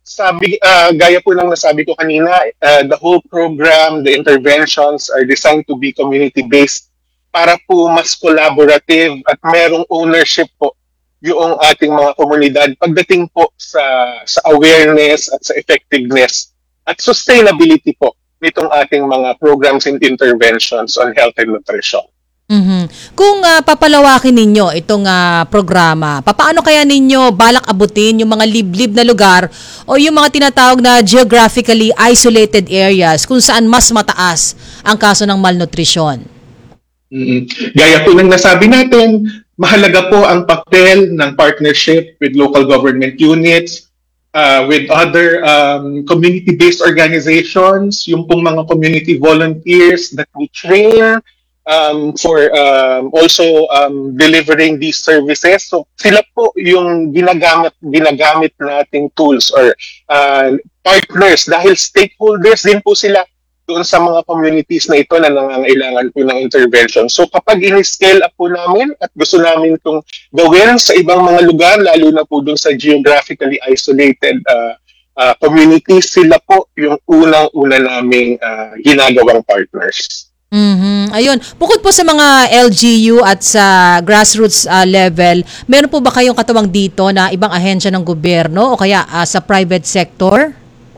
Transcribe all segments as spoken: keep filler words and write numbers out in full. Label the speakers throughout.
Speaker 1: sabi, uh, gaya po ng nasabi ko kanina, uh, the whole program, the interventions are designed to be community-based para po mas collaborative at merong ownership po yung ating mga komunidad pagdating po sa sa awareness at sa effectiveness at sustainability po nitong ating mga programs and interventions on health and nutrition.
Speaker 2: Mm-hmm. Kung uh, papalawakin ninyo itong uh, programa, papaano kaya ninyo balak abutin yung mga liblib na lugar o yung mga tinatawag na geographically isolated areas kung saan mas mataas ang kaso ng malnutrition?
Speaker 1: Mm-hmm. Gaya po ng nasabi natin, mahalaga po ang papel ng partnership with local government units, uh, with other um, community-based organizations, yung pong mga community volunteers that we train Um, for um, also um, delivering these services. So sila po yung ginagamit ginagamit nating tools or uh, partners dahil stakeholders din po sila doon sa mga communities na ito na nangangailangan po ng intervention. So kapag in-scale up po namin at gusto namin itong gawin sa ibang mga lugar, lalo na po doon sa geographically isolated uh, uh, communities, sila po yung unang-una naming uh, ginagawang partners.
Speaker 2: Mm-hmm. Ayun. Bukod po sa mga L G U at sa grassroots uh, level, meron po ba kayong katuwang dito na ibang ahensya ng gobyerno o kaya uh, sa private sector?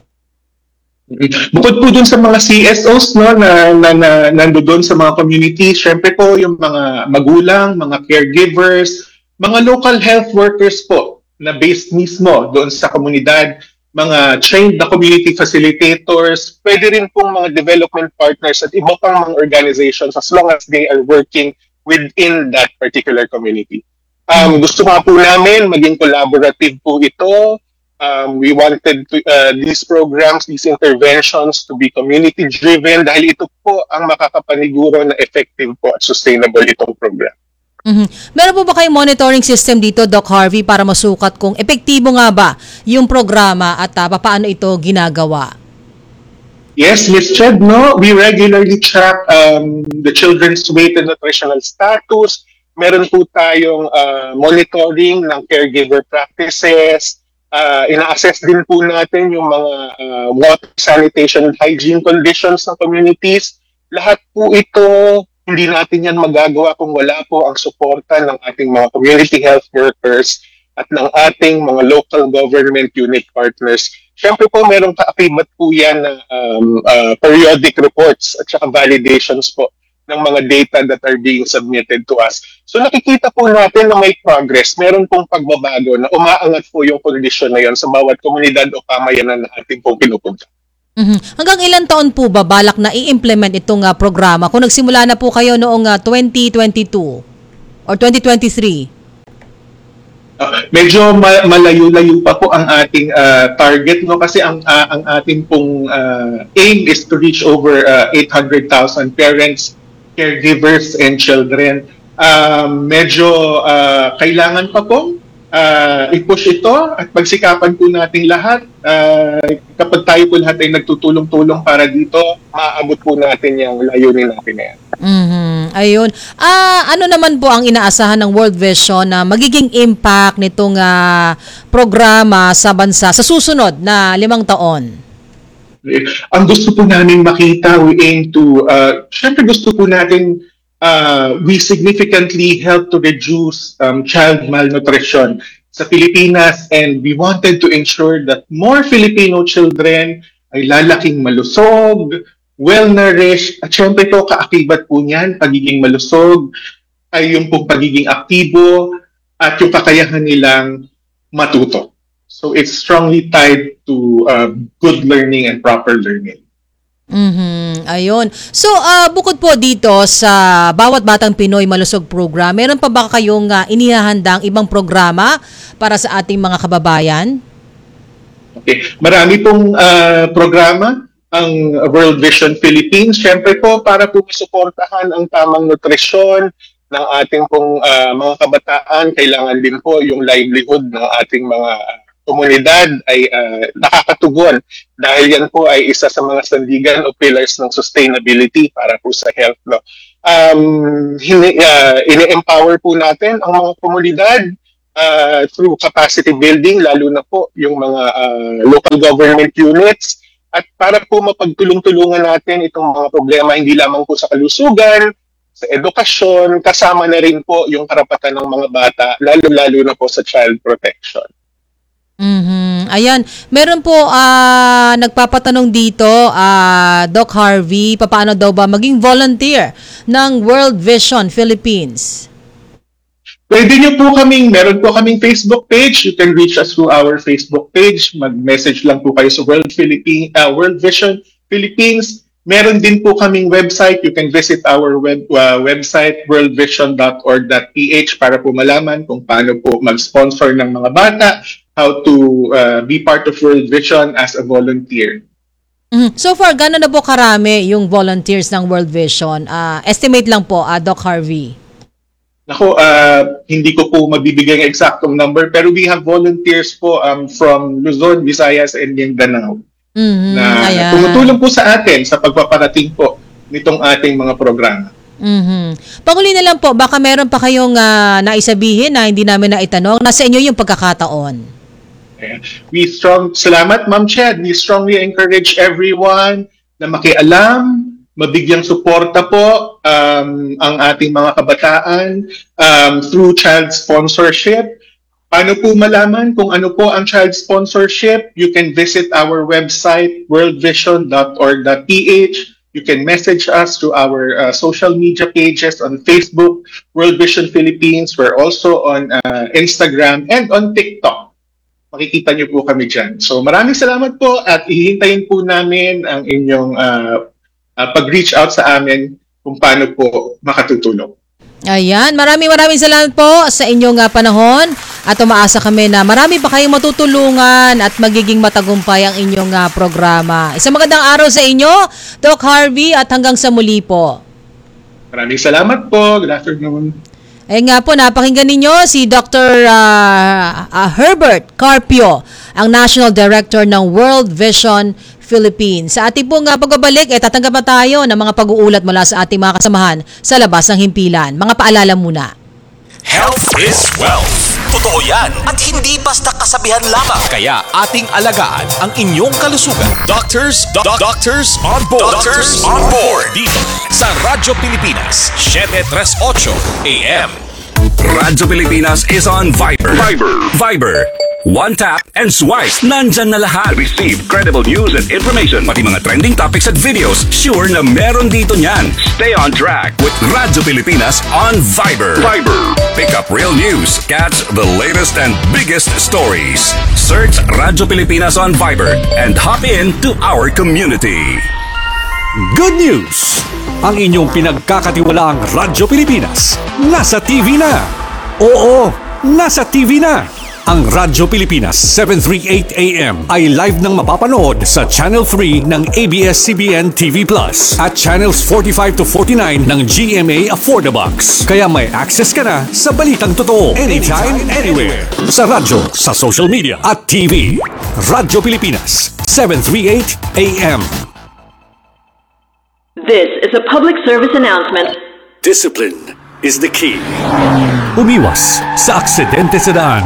Speaker 1: Bukod po dun sa mga C S Os no, na, na, na nandoon sa mga communities, syempre po yung mga magulang, mga caregivers, mga local health workers po na based mismo doon sa komunidad, mga trained na community facilitators, pwede rin pong mga development partners at iba pang mga organizations as long as they are working within that particular community. Um, gusto nga po namin maging collaborative po ito. Um, we wanted to, uh, these programs, these interventions to be community-driven dahil ito po ang makakapaniguro na effective po at sustainable itong program.
Speaker 2: Mm-hmm. Meron po ba kayong monitoring system dito, Doc Harvey, para masukat kung epektibo nga ba yung programa at uh, paano ito ginagawa?
Speaker 1: Yes, Miz Ched, no? We regularly track um, the children's weight and nutritional status. Meron po tayong uh, monitoring ng caregiver practices. Uh, ina-assess din po natin yung mga uh, water, sanitation, and hygiene conditions ng communities. Lahat po ito, hindi natin yan magagawa kung wala po ang suporta ng ating mga community health workers at ng ating mga local government unit partners. Siyempre po, merong kaakibat po yan na um, uh, periodic reports at saka validations po ng mga data that are being submitted to us. So nakikita po natin na may progress. Meron pong pagbabago na umaangat po yung kondisyon na yon sa bawat komunidad o pamayanan na ating pong pinupunta.
Speaker 2: Mm-hmm. Hanggang ilang taon po ba balak na i-implement itong uh, programa? Kung nagsimula na po kayo noong uh, twenty twenty-two or twenty twenty-three?
Speaker 1: Uh, medyo ma- malayo-layo pa po ang ating uh, target, no, kasi ang uh, ang ating pong uh, aim is to reach over uh, eight hundred thousand parents, caregivers and children. Um, medyo uh, kailangan pa po uh, i-push ito at pagsikapan po nating lahat. Uh, kapag tayo po lahat ay nagtutulong-tulong para dito, maaabot po natin yung layunin natin na yan.
Speaker 2: Mm-hmm. Ayun. Ah, ano naman po ang inaasahan ng World Vision na magiging impact nitong uh, programa sa bansa sa susunod na limang taon?
Speaker 1: Ang gusto po namin makita, we aim to, uh, syempre gusto po natin uh, we significantly help to reduce um, child malnutrition sa Pilipinas, and we wanted to ensure that more Filipino children ay lalaking malusog, well-nourished, at syempre po kaakibat po niyan, pagiging malusog, ay yung pong pagiging aktibo, at yung kakayahan nilang matuto. So it's strongly tied to uh, good learning and proper learning.
Speaker 2: Mm-hmm. Ayun. So, uh, bukod po dito sa Bawat Batang Pinoy Malusog Program, meron pa ba kayong uh, inihahandang ibang programa para sa ating mga kababayan?
Speaker 1: Okay. Marami pong uh, programa ang World Vision Philippines. Siyempre po, para po suportahan ang tamang nutrisyon ng ating pong uh, mga kabataan, kailangan din po yung livelihood ng ating mga komunidad ay uh, nakakatugon dahil yan po ay isa sa mga sandigan o pillars ng sustainability para po sa health. No? Um, hini, uh, ini-empower po natin ang mga komunidad uh, through capacity building, lalo na po yung mga uh, local government units, at para po mapagtulong-tulungan natin itong mga problema hindi lamang po sa kalusugan, sa edukasyon, kasama na rin po yung karapatan ng mga bata, lalo-lalo na po sa child protection.
Speaker 2: Mhm. Ayan, meron po ah, nagpapatanong dito, ah, Doc Harvey, papaano daw ba maging volunteer ng World Vision Philippines?
Speaker 1: Pwede nyo po kaming, meron po kaming Facebook page. You can reach us through our Facebook page. Mag-message lang po kayo sa World Philippine, uh, World Vision Philippines. Meron din po kaming website. You can visit our web, uh, website, world vision dot org dot p h, para po malaman kung paano po mag-sponsor ng mga bata, how to uh, be part of World Vision as a volunteer.
Speaker 2: Mhm. So far, gano'n na po karami yung volunteers ng World Vision? Ah, estimate lang po, ah, Doc Harvey.
Speaker 1: Ako, uh, hindi ko po mabibigay ang eksaktong number, pero we have volunteers po um, from Luzon, Visayas, and Mindanao
Speaker 2: Mhm.
Speaker 1: na
Speaker 2: Ayan.
Speaker 1: tumutulong po sa atin sa pagpaparating po nitong ating mga programa.
Speaker 2: Mhm. Panguli na lang po, baka meron pa kayong ah, naisabihin na hindi namin naitanong. Nasa inyo yung pagkakataon.
Speaker 1: Ayan. We strong, salamat Ma'am Chad, we strongly encourage everyone na makialam, mabigyang suporta po um, ang ating mga kabataan um, through child sponsorship. Paano po malaman kung ano po ang child sponsorship? You can visit our website, world vision dot org dot p h. You can message us through our uh, social media pages on Facebook, World Vision Philippines. We're also on uh, Instagram and on TikTok. Makikita niyo po kami dyan. So maraming salamat po at hihintayin po namin ang inyong uh, uh, pag-reach out sa amin kung paano po makatutulong.
Speaker 2: Ayan, maraming maraming salamat po sa inyong ah, panahon at umaasa kami na marami pa kayong matutulungan at magiging matagumpay ang inyong ah, programa. Isang magandang araw sa inyo, Doc Harvey, at hanggang sa muli po.
Speaker 1: Maraming salamat po. Good afternoon.
Speaker 2: Ayun nga po, napakinggan ninyo si Doctor ah, ah, Herbert Carpio, ang National Director ng World Vision Philippines. Sa ating pong uh, pagbabalik, eh, tatanggap tayo ng mga pag-uulat mula sa ating mga kasamahan sa labas ng himpilan. Mga paalala muna.
Speaker 3: Health is wealth. Totoo yan at hindi basta kasabihan lamang. Kaya ating alagaan ang inyong kalusugan. Doctors, do- doctors on board. Doctors on board. Dito sa Radyo Pilipinas, seven thirty-eight A M. Radyo Pilipinas is on Viber. Viber. Viber. One tap and swipe. Nandyan na lahat. Receive credible news and information. Pati mga trending topics at videos. Sure na meron dito niyan. Stay on track with Radyo Pilipinas on Viber. Viber. Pick up real news. Catch the latest and biggest stories. Search Radyo Pilipinas on Viber and hop in to our community.
Speaker 4: Good news! Ang inyong pinagkakatiwalaang Radyo Pilipinas nasa T V na. Oo, nasa T V na. Ang Radyo Pilipinas seven thirty-eight A M ay live nang mapapanood sa Channel three ng A B S C B N T V Plus at Channels forty-five to forty-nine ng G M A Affordabox. Kaya may access ka na sa balitang totoo anytime, anywhere. Sa radyo, sa social media at T V. Radyo Pilipinas seven thirty-eight A M.
Speaker 5: This is a public service announcement.
Speaker 4: Discipline is the key. Umiwas sa aksidente sa daan.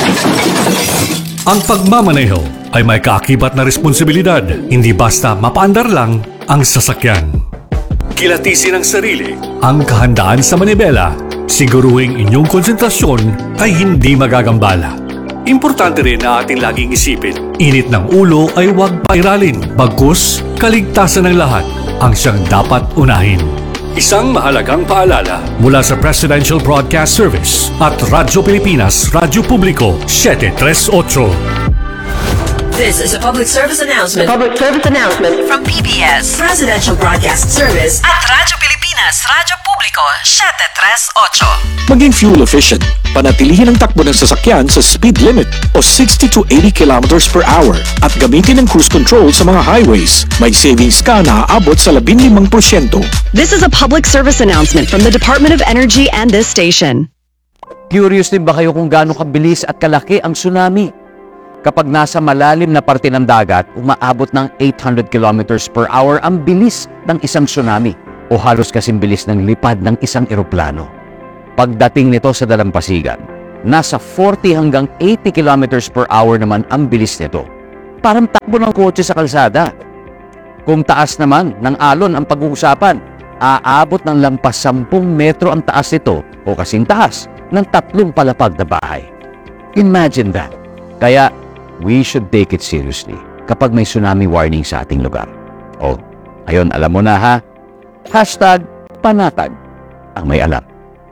Speaker 4: Ang pagmamaneho ay may kaakibat na responsibilidad, hindi basta mapaandar lang ang sasakyan. Kilatisin ang sarili, ang kahandaan sa manibela, siguruhing inyong konsentrasyon ay hindi magagambala. Importante rin na ating laging isipin, init ng ulo ay huwag pairalin, bagkus kaligtasan ng lahat ang siyang dapat unahin. Isang mahalagang paalala mula sa Presidential Broadcast Service at Radyo Pilipinas, Radyo Publiko seven thirty-eight.
Speaker 6: This is a public service announcement
Speaker 5: Public service announcement.
Speaker 6: from P B S Presidential Broadcast Service at Radyo Pilipinas, Radyo Publiko seven thirty-eight.
Speaker 7: Maging fuel efficient. Panatilihin ang takbo ng sasakyan sa speed limit o sixty to eighty kilometers per hour at gamitin ang cruise control sa mga highways. May savings ka na aabot sa fifteen percent.
Speaker 8: This is a public service announcement from the Department of Energy and this station.
Speaker 9: Curious din ba kayo kung gaano kabilis at kalaki ang tsunami? Kapag nasa malalim na parte ng dagat, umaabot ng eight hundred kilometers per hour ang bilis ng isang tsunami o halos kasing bilis ng lipad ng isang eroplano. Pagdating nito sa dalampasigan, nasa forty hanggang eighty kilometers per hour naman ang bilis nito. Parang takbo ng kotse sa kalsada. Kung taas naman ng alon ang pag-uusapan, aabot ng lampas sampung metro ang taas nito o kasing taas ng tatlong palapag na bahay. Imagine that. Kaya, we should take it seriously kapag may tsunami warning sa ating lugar. O, ayun, alam mo na ha? Hashtag panatag ang may alam.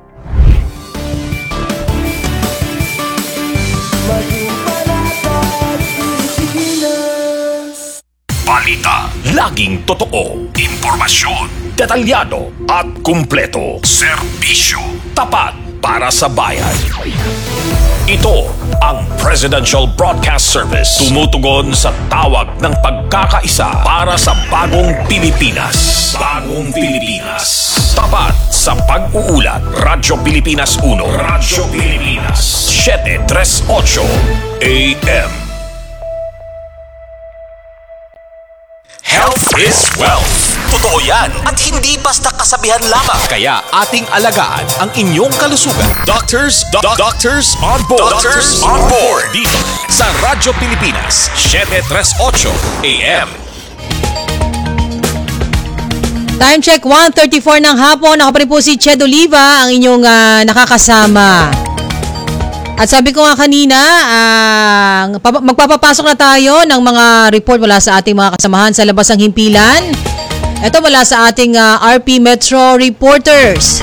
Speaker 3: Balita, laging totoo, impormasyon, detalyado at kumpleto. Serbisyo, tapat para sa bayan. Ito ang Presidential Broadcast Service. Tumutugon sa tawag ng pagkakaisa para sa bagong Pilipinas. Bagong Pilipinas. Tapat sa pag-uulat. Radyo Pilipinas uno. Radyo Pilipinas. seven three eight A M. Health is wealth. Totoo yan at hindi basta kasabihan lamang. Kaya ating alagaan ang inyong kalusugan. Doctors, do- doctors on board. Doctors on board. Dito sa Radyo Pilipinas, seven three eight A M.
Speaker 2: Time check, one thirty-four ng hapon. Ako pa rin po si Ched Oliva, ang inyong uh, nakakasama. At sabi ko nga kanina, uh, magpapapasok na tayo ng mga report mula sa ating mga kasamahan sa labas ng himpilan. Ito mula sa ating uh, R P Metro reporters.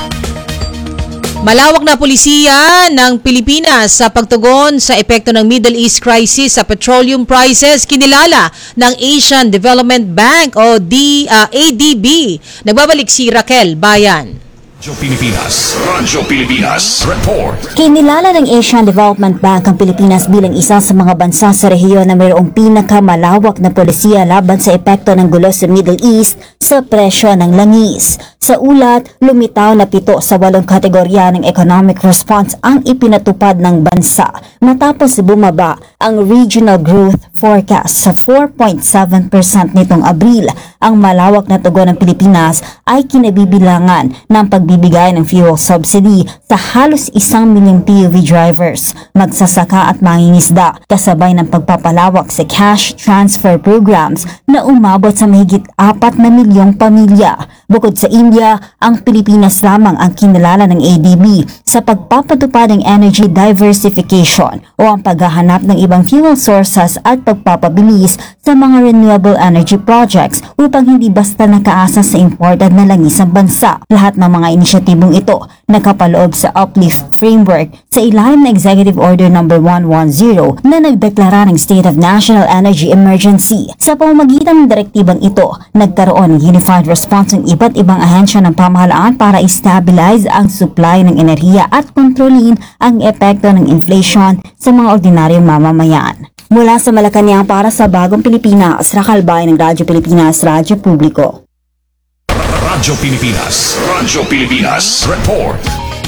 Speaker 2: Malawak na pulisiya ng Pilipinas sa pagtugon sa epekto ng Middle East crisis sa petroleum prices, kinilala ng Asian Development Bank o D, uh, A D B. Nagbabalik si Raquel Bayan.
Speaker 3: Radyo Pilipinas, Radyo Pilipinas, report.
Speaker 10: Kinilala ng Asian Development Bank ang Pilipinas bilang isa sa mga bansa sa rehiyon na mayroong pinakamalawak na polisiya laban sa epekto ng gulo sa Middle East sa presyo ng langis. Sa ulat, lumitaw na pito sa walong kategorya ng economic response ang ipinatupad ng bansa matapos bumaba ang regional growth forecast sa four point seven percent nitong Abril. Ang malawak na tugon ng Pilipinas ay kinabibilangan ng pagbibigay ng fuel subsidy sa halos isang milyong P U V drivers, magsasaka at mangingisda, kasabay ng pagpapalawak sa cash transfer programs na umabot sa mahigit apat na milyong pamilya. Bukod sa India, ang Pilipinas lamang ang kinilala ng A D B sa pagpapatupad ng energy diversification o ang paghahanap ng ibang fuel sources at pagpapabilis sa mga renewable energy projects upang hindi basta nakaasa sa imported na langis ng bansa. Lahat ng mga inisyatibong ito nakapaloob sa Uplift Framework sa ilalim ng Executive Order number one ten na nagdeklara ng State of National Energy Emergency. Sa pamamagitan ng direktibang ito, nagkaroon ng unified response ng iba't ibang ahensya ng pamahalaan para i-stabilize ang supply ng enerhiya at kontrolin ang epekto ng inflation sa mga ordinaryong mamamayan. Mula sa Malacanang para sa Bagong Pilipinas, Raquel Bayan ng Radyo Pilipinas, Radyo Publiko.
Speaker 3: Radyo Pilipinas, Radyo Pilipinas, report.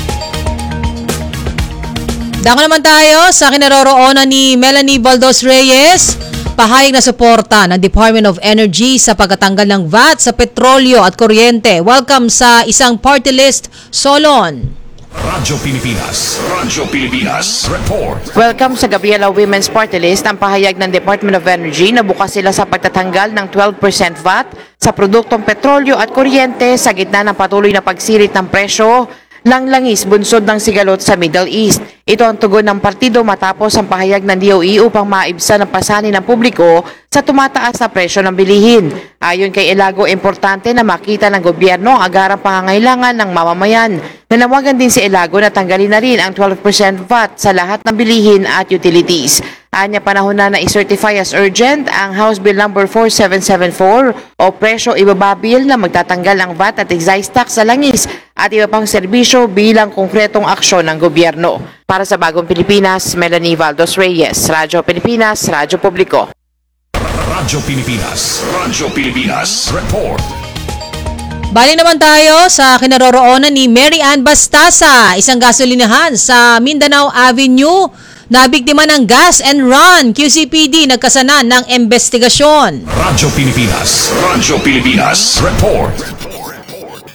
Speaker 2: Dako naman tayo sa kinaroroonan ni Melanie Baldos Reyes. Pahayag na suporta ng Department of Energy sa pagtatanggal ng V A T sa petrolyo at kuryente. Welcome sa isang party list, Solon.
Speaker 3: Radyo Pilipinas, Radyo Pilipinas, report.
Speaker 11: Welcome sa Gabriela Women's Party List. Ang pahayag ng Department of Energy na bukas sila sa pagtatanggal ng twelve percent V A T sa produktong petrolyo at kuryente sa gitna ng patuloy na pagsirit ng presyo ng langis bunsod ng sigalot sa Middle East. Ito ang tugon ng partido matapos ang pahayag ng D O E upang maibsan ang pasanin ng publiko sa tumataas na presyo ng bilihin. Ayon kay Elago, importante na makita ng gobyerno ang agarang pangangailangan ng mamamayan. Nanawagan din si Elago na tanggalin na rin ang twelve percent V A T sa lahat ng bilihin at utilities. Anya panahon na na i-certify as urgent ang House Bill number four seven seven four o presyo ibababil na magtatanggal ng V A T at excise tax sa langis at iba pang serbisyo bilang konkretong aksyon ng gobyerno. Para sa Bagong Pilipinas, Melanie Baldos Reyes, Radyo Pilipinas, Radyo Publiko.
Speaker 3: Radyo Pilipinas, Radyo Pilipinas, report.
Speaker 2: Balik naman tayo sa kinaroroonan ni Mary Ann Bastasa, isang gasolinahan sa Mindanao Avenue. Nabiktima ng gas and run. Q C P D nagkasanan ng investigasyon.
Speaker 3: Radyo Pilipinas, Radyo Pilipinas, report.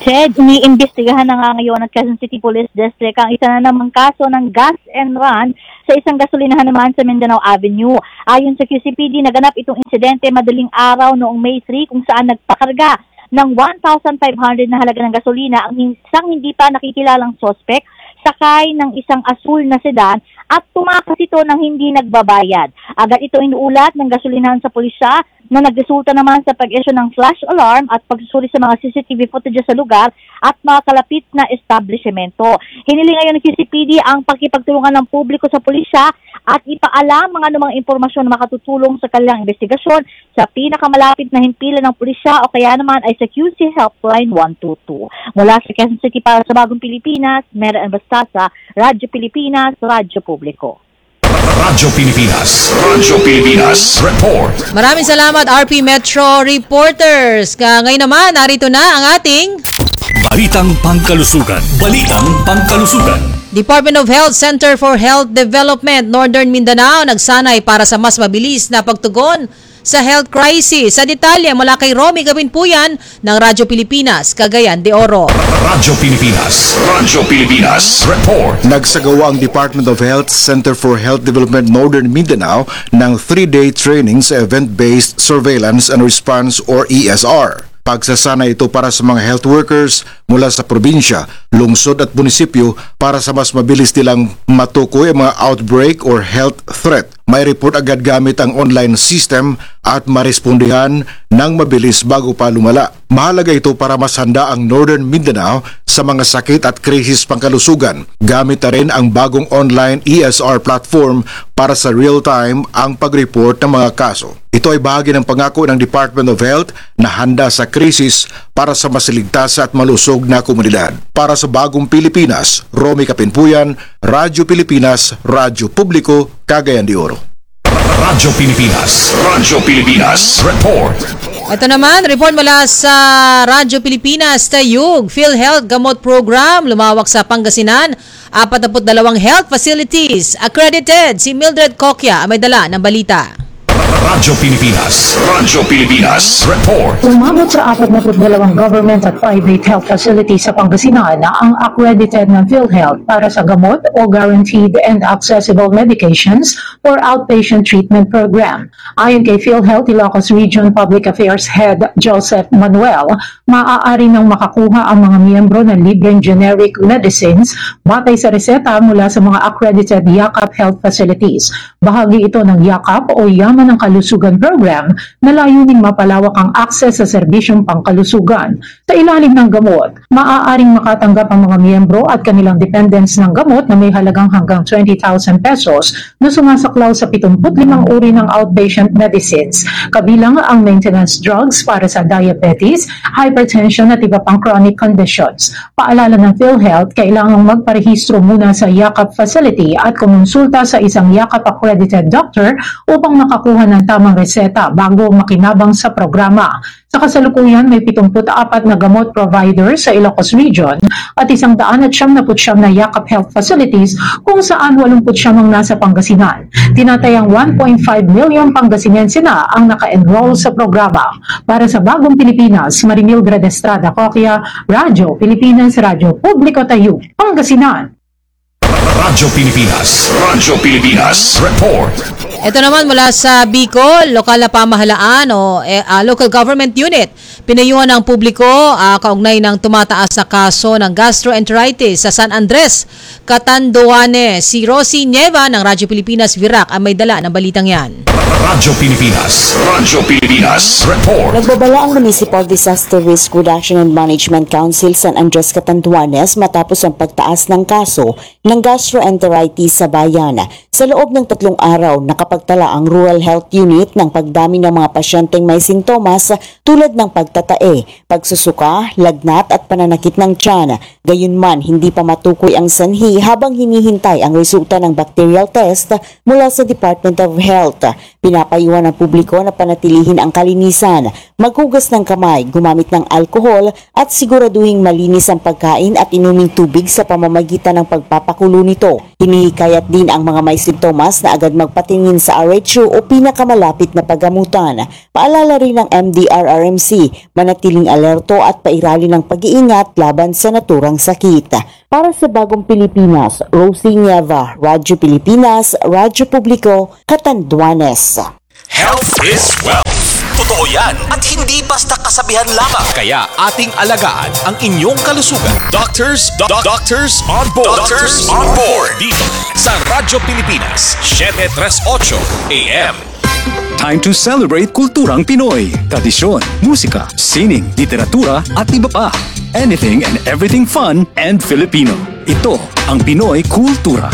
Speaker 12: Ched, iniimbestigahan na nga ngayon ng Quezon City Police District ang isa na namang kaso ng gas and run sa isang gasolinahan naman sa Mindanao Avenue. Ayon sa Q C P D, naganap itong insidente madaling araw noong May three kung saan nagpakarga ng one thousand five hundred na halaga ng gasolina ang isang hindi pa nakikilalang suspect sakay ng isang asul na sedan at tumakas ito ng hindi nagbabayad. Agad ito inuulat ng gasolinahan sa pulisya na nagresulta naman sa pag-issue ng flash alarm at pagsusuri sa mga C C T V footage sa lugar at mga kalapit na establishmento. Hiniling ngayon ng Q C P D ang pakipagtulungan ng publiko sa pulisya at ipaalam mga anumang impormasyon na makatutulong sa kanilang investigasyon sa pinakamalapit na himpilan ng pulisya o kaya naman ay sa Q C Helpline one two two. Mula sa Quezon City para sa Bagong Pilipinas, Mera Bastasa, Radyo Pilipinas, Radyo Publiko.
Speaker 3: Radyo Pilipinas, Radyo Pilipinas, report.
Speaker 2: Maraming salamat R P Metro Reporters. Ngayon naman, narito na ang ating
Speaker 4: Balitang Pangkalusugan. Balitang Pangkalusugan.
Speaker 2: Department of Health Center for Health Development Northern Mindanao nagsanay para sa mas mabilis na pagtugon sa health crisis. Sa detalye mula kay Romy Gabinpuyan ng Radyo Pilipinas, Cagayan de Oro.
Speaker 3: Radyo Pilipinas, Radyo Pilipinas, report.
Speaker 13: Nagsagawa ang Department of Health Center for Health Development Northern Mindanao ng three-day training sa Event-Based Surveillance and Response or E S R. Pagsasana ito para sa mga health workers mula sa probinsya, lungsod at munisipyo para sa mas mabilis nilang matukoy ang mga outbreak or health threat. May report agad gamit ang online system at marespondihan ng mabilis bago pa lumala. Mahalaga ito para mas handa ang Northern Mindanao sa mga sakit at krisis pangkalusugan. Gamit na rin ang bagong online E S R platform para sa real-time ang pag-report ng mga kaso. Ito ay bahagi ng pangako ng Department of Health na handa sa krisis para sa mas ligtas at malusog na komunidad. Para sa Bagong Pilipinas, Romy Kapinpuyan, Radyo Pilipinas, Radyo Publiko, Cagayan de Oro.
Speaker 3: Radyo Pilipinas, Radyo Pilipinas, report.
Speaker 2: Ito naman, report mula sa Radyo Pilipinas, Tayug, PhilHealth Gamot Program, lumawak sa Pangasinan, forty-two health facilities, accredited. Si Mildred Coquia ang may dala ng balita.
Speaker 3: Radyo Pilipinas, Radyo Pilipinas, report.
Speaker 14: Umabot sa forty-two government at private health facilities sa Pangasinan ang accredited ng PhilHealth para sa gamot o guaranteed and accessible medications for outpatient treatment program. Ayon kay PhilHealth Ilocos Region Public Affairs Head Joseph Manuel, maaari nang makakuha ang mga miyembro ng libreng generic medicines batay sa reseta mula sa mga accredited Yakap Health Facilities. Bahagi ito ng Yakap o Yaman ng Kalusugan Program na layuning mapalawak ang access sa serbisyong pangkalusugan. Sa ilalim ng gamot, maaaring makatanggap ang mga miyembro at kanilang dependents ng gamot na may halagang hanggang twenty thousand pesos na sumasaklaw sa seventy-five uri ng outpatient medicines, kabilang ang maintenance drugs para sa diabetes, hypertension at iba pang chronic conditions. Paalala ng PhilHealth, kailangang magparehistro muna sa Yakap facility at kumonsulta sa isang Yakap accredited doctor upang makakuha ng tamang reseta bago makinabang sa programa. Sa kasalukuyan, may seventy-four na gamot provider sa Ilocos Region at isang daan at siyam na putsyam na Yakap Health Facilities kung saan eighty-siyam ang nasa Pangasinan. Tinatayang one point five million Pangasinense na ang naka-enroll sa programa. Para sa Bagong Pilipinas, Marimildred Estrada Coquia, Radyo Pilipinas, Radyo Publiko Tayug, Pangasinan.
Speaker 3: Radyo Pilipinas, Radyo Pilipinas, report.
Speaker 2: Ito naman mula sa Bicol, lokal na pamahalaan o eh, uh, local government unit. Pinayuhan ng publiko uh, kaugnay ng tumataas na kaso ng gastroenteritis sa San Andres, Catanduanes. Si Rosie Nieva ng Radyo Pilipinas Virac ang may dala ng balitang yan.
Speaker 3: Radyo Pilipinas, Radyo Pilipinas, report.
Speaker 15: Nagbabala ang Municipal Disaster Risk Reduction and Management Council San Andres Catanduanes matapos ang pagtaas ng kaso ng gastroenteritis sa bayan. Sa loob ng tatlong araw, nakapagtala ang Rural Health Unit ng pagdami ng mga pasyenteng may sintomas tulad ng pagtatae, pagsusuka, lagnat at pananakit ng tiyan. Gayunman, hindi pa matukoy ang sanhi habang hinihintay ang resulta ng bacterial test mula sa Department of Health. Pinapayuhan ng publiko na panatilihin ang kalinisan, maghugas ng kamay, gumamit ng alkohol at siguraduhing malinis ang pagkain at inuming tubig sa pamamagitan ng pagpapakulo nito. Hinihikayat din ang mga may simptomas na agad magpatingin sa R H O o pinakamalapit na paggamutan. Paalala rin ng M D R R M C, manatiling alerto at pairali ng pag-iingat laban sa naturang sakit. Para sa Bagong Pilipinas, Rosie Nieva, Radyo Pilipinas, Radyo Publiko, Catanduanes.
Speaker 3: Health is wealth. Totoo yan at hindi basta kasabihan lamang. Kaya ating alagaan ang inyong kalusugan. Doctors, do- doctors on board. Doctors on board. Dito sa Radyo Pilipinas, seven thirty-eight A M.
Speaker 7: Time to celebrate kulturang Pinoy. Tradisyon, musika, sining, literatura at iba pa. Anything and everything fun and Filipino. Ito ang Pinoy Kultura.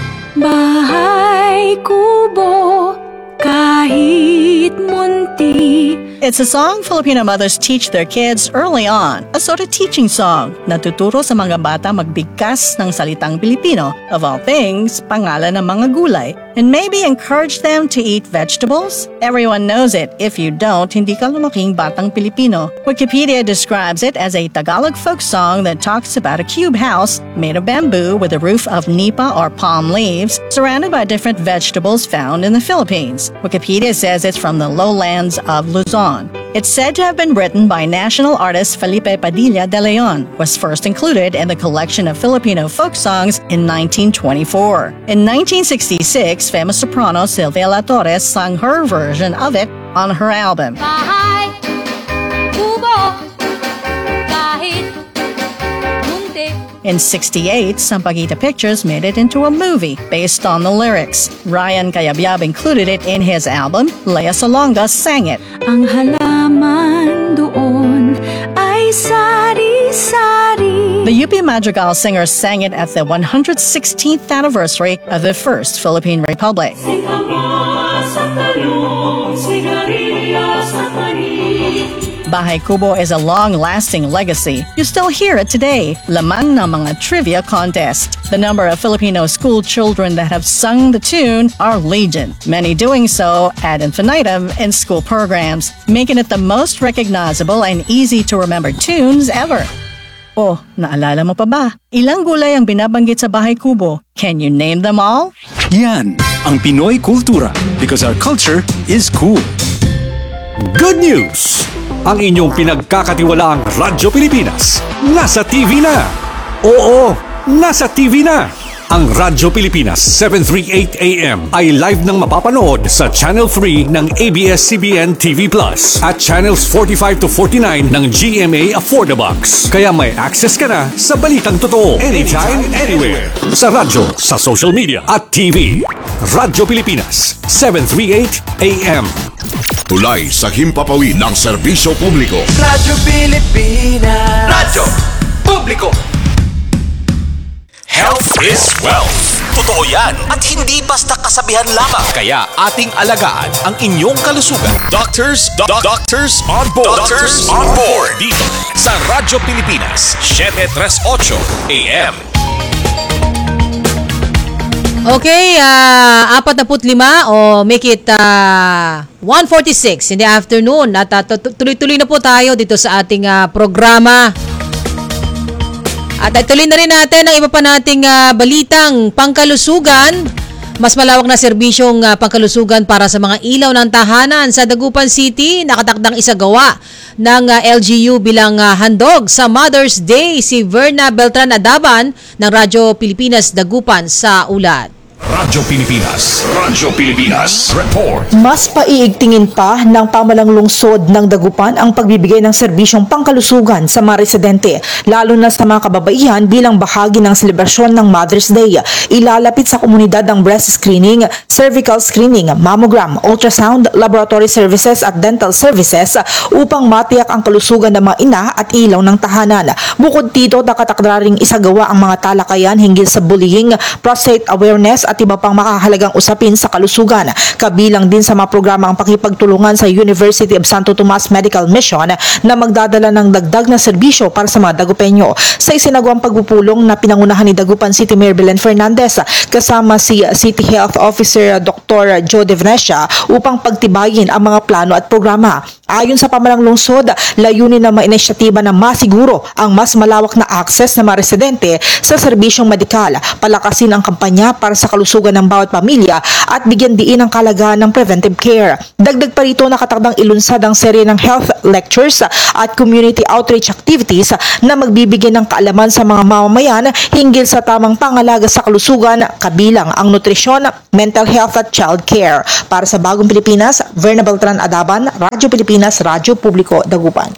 Speaker 16: Bahay Kubo, kahit munti. It's a song Filipino mothers teach their kids early on. A sort of teaching song na tuturo sa mga bata magbigkas ng salitang Pilipino. Of all things, pangalan ng mga gulay. And maybe encourage them to eat vegetables? Everyone knows it. If you don't, hindi ka lumaking batang Pilipino. Wikipedia describes it as a Tagalog folk song that talks about a cube house made of bamboo with a roof of nipa or palm leaves, surrounded by different vegetables found in the Philippines. Wikipedia says it's from the lowlands of Luzon. It's said to have been written by national artist Felipe Padilla de Leon, was first included in the collection of Filipino folk songs in nineteen twenty-four. In nineteen sixty-six, famous soprano Sylvia La Torres sang her version of it on her album.
Speaker 17: Bahay, kubo, kahit munti.
Speaker 16: In sixty-eight, Sampaguita Pictures made it into a movie based on the lyrics. Ryan Cayabyab included it in his album. Lea Salonga sang it.
Speaker 17: Ang halaman doon ay sari-sari.
Speaker 16: The U P Madrigal singers sang it at the one hundred sixteenth anniversary of the First Philippine Republic. Bahay Kubo is a long-lasting legacy. You still hear it today, laman ng mga trivia contest. The number of Filipino school children that have sung the tune are legion, many doing so ad infinitum in school programs, making it the most recognizable and easy-to-remember tunes ever. Oh, naalala mo pa ba? Ilang gulay ang binabanggit sa Bahay Kubo? Can you name them all?
Speaker 7: Yan ang Pinoy Kultura because our culture is cool.
Speaker 4: Good news! Ang inyong pinagkakatiwalaang Radyo Pilipinas nasa T V na. Oo, nasa T V na. Ang Radyo Pilipinas seven thirty-eight A M ay live nang mapapanood sa Channel three ng A B S C B N T V Plus at Channels forty-five to forty-nine ng G M A Affordabox. Kaya may access ka na sa balitang totoo anytime, anywhere. Sa radyo, sa social media at T V. Radyo Pilipinas seven thirty-eight A M.
Speaker 18: Tulay sa himpapawid ng serbisyo publiko.
Speaker 19: Radyo Pilipinas. Radyo Publiko.
Speaker 3: Health is wealth. Totoo yan at hindi basta kasabihan lamang. Kaya ating alagaan ang inyong kalusugan. Doctors, do- doctors on board. Doctors on board. Dito sa Radyo Pilipinas, seven thirty-eight A M.
Speaker 2: Okay, uh, apat na put lima o make it uh, one forty-six in the afternoon. At uh, tuloy-tuloy na po tayo dito sa ating uh, programa. At uh, tuloy na rin natin ang iba pa nating uh, balitang pangkalusugan. Mas malawak na serbisyong uh, pangkalusugan para sa mga ilaw ng tahanan sa Dagupan City. Nakatakdang isagawa ng uh, L G U bilang uh, handog sa Mother's Day si Verna Beltran Adaban ng Radyo Pilipinas Dagupan sa ulat.
Speaker 3: Radyo Pilipinas. Radyo Pilipinas. Report.
Speaker 20: Mas paiigtingin pa ng pamalang lungsod ng Dagupan ang pagbibigay ng serbisyong pangkalusugan sa mga residente, lalo na sa mga kababaihan bilang bahagi ng selebrasyon ng Mother's Day. Ilalapit sa komunidad ng breast screening, cervical screening, mammogram, ultrasound, laboratory services at dental services upang matiyak ang kalusugan ng mga ina at ilaw ng tahanan. Bukod dito, nakatakda ring isagawa ang mga talakayan hinggil sa bullying, prostate awareness at iba pang makahalagang usapin sa kalusugan. Kabilang din sa mga programa ang pakipagtulungan sa University of Santo Tomas Medical Mission na magdadala ng dagdag na serbisyo para sa mga Dagupenyo. Sa isinagawang pagpupulong na pinangunahan ni Dagupan City Mayor Belen Fernandez kasama si City Health Officer Doctor Joe De Venecia upang pagtibayin ang mga plano at programa. Ayon sa pamalang lungsod, layunin ng mga inisyatiba na masiguro ang mas malawak na access ng mga residente sa serbisyong medikal, palakasin ang kampanya para sa kalusugan ng bawat pamilya at bigyan diin ang kalagahan ng preventive care. Dagdag pa rito, nakatakdang ilunsad ang serye ng health lectures at community outreach activities na magbibigay ng kaalaman sa mga mamamayan hinggil sa tamang pangalaga sa kalusugan, kabilang ang nutrisyon, mental health at child care. Para sa Bagong Pilipinas, Verna Beltran Adaban, Radyo Pilipinas, Radyo Publiko, Dagupan.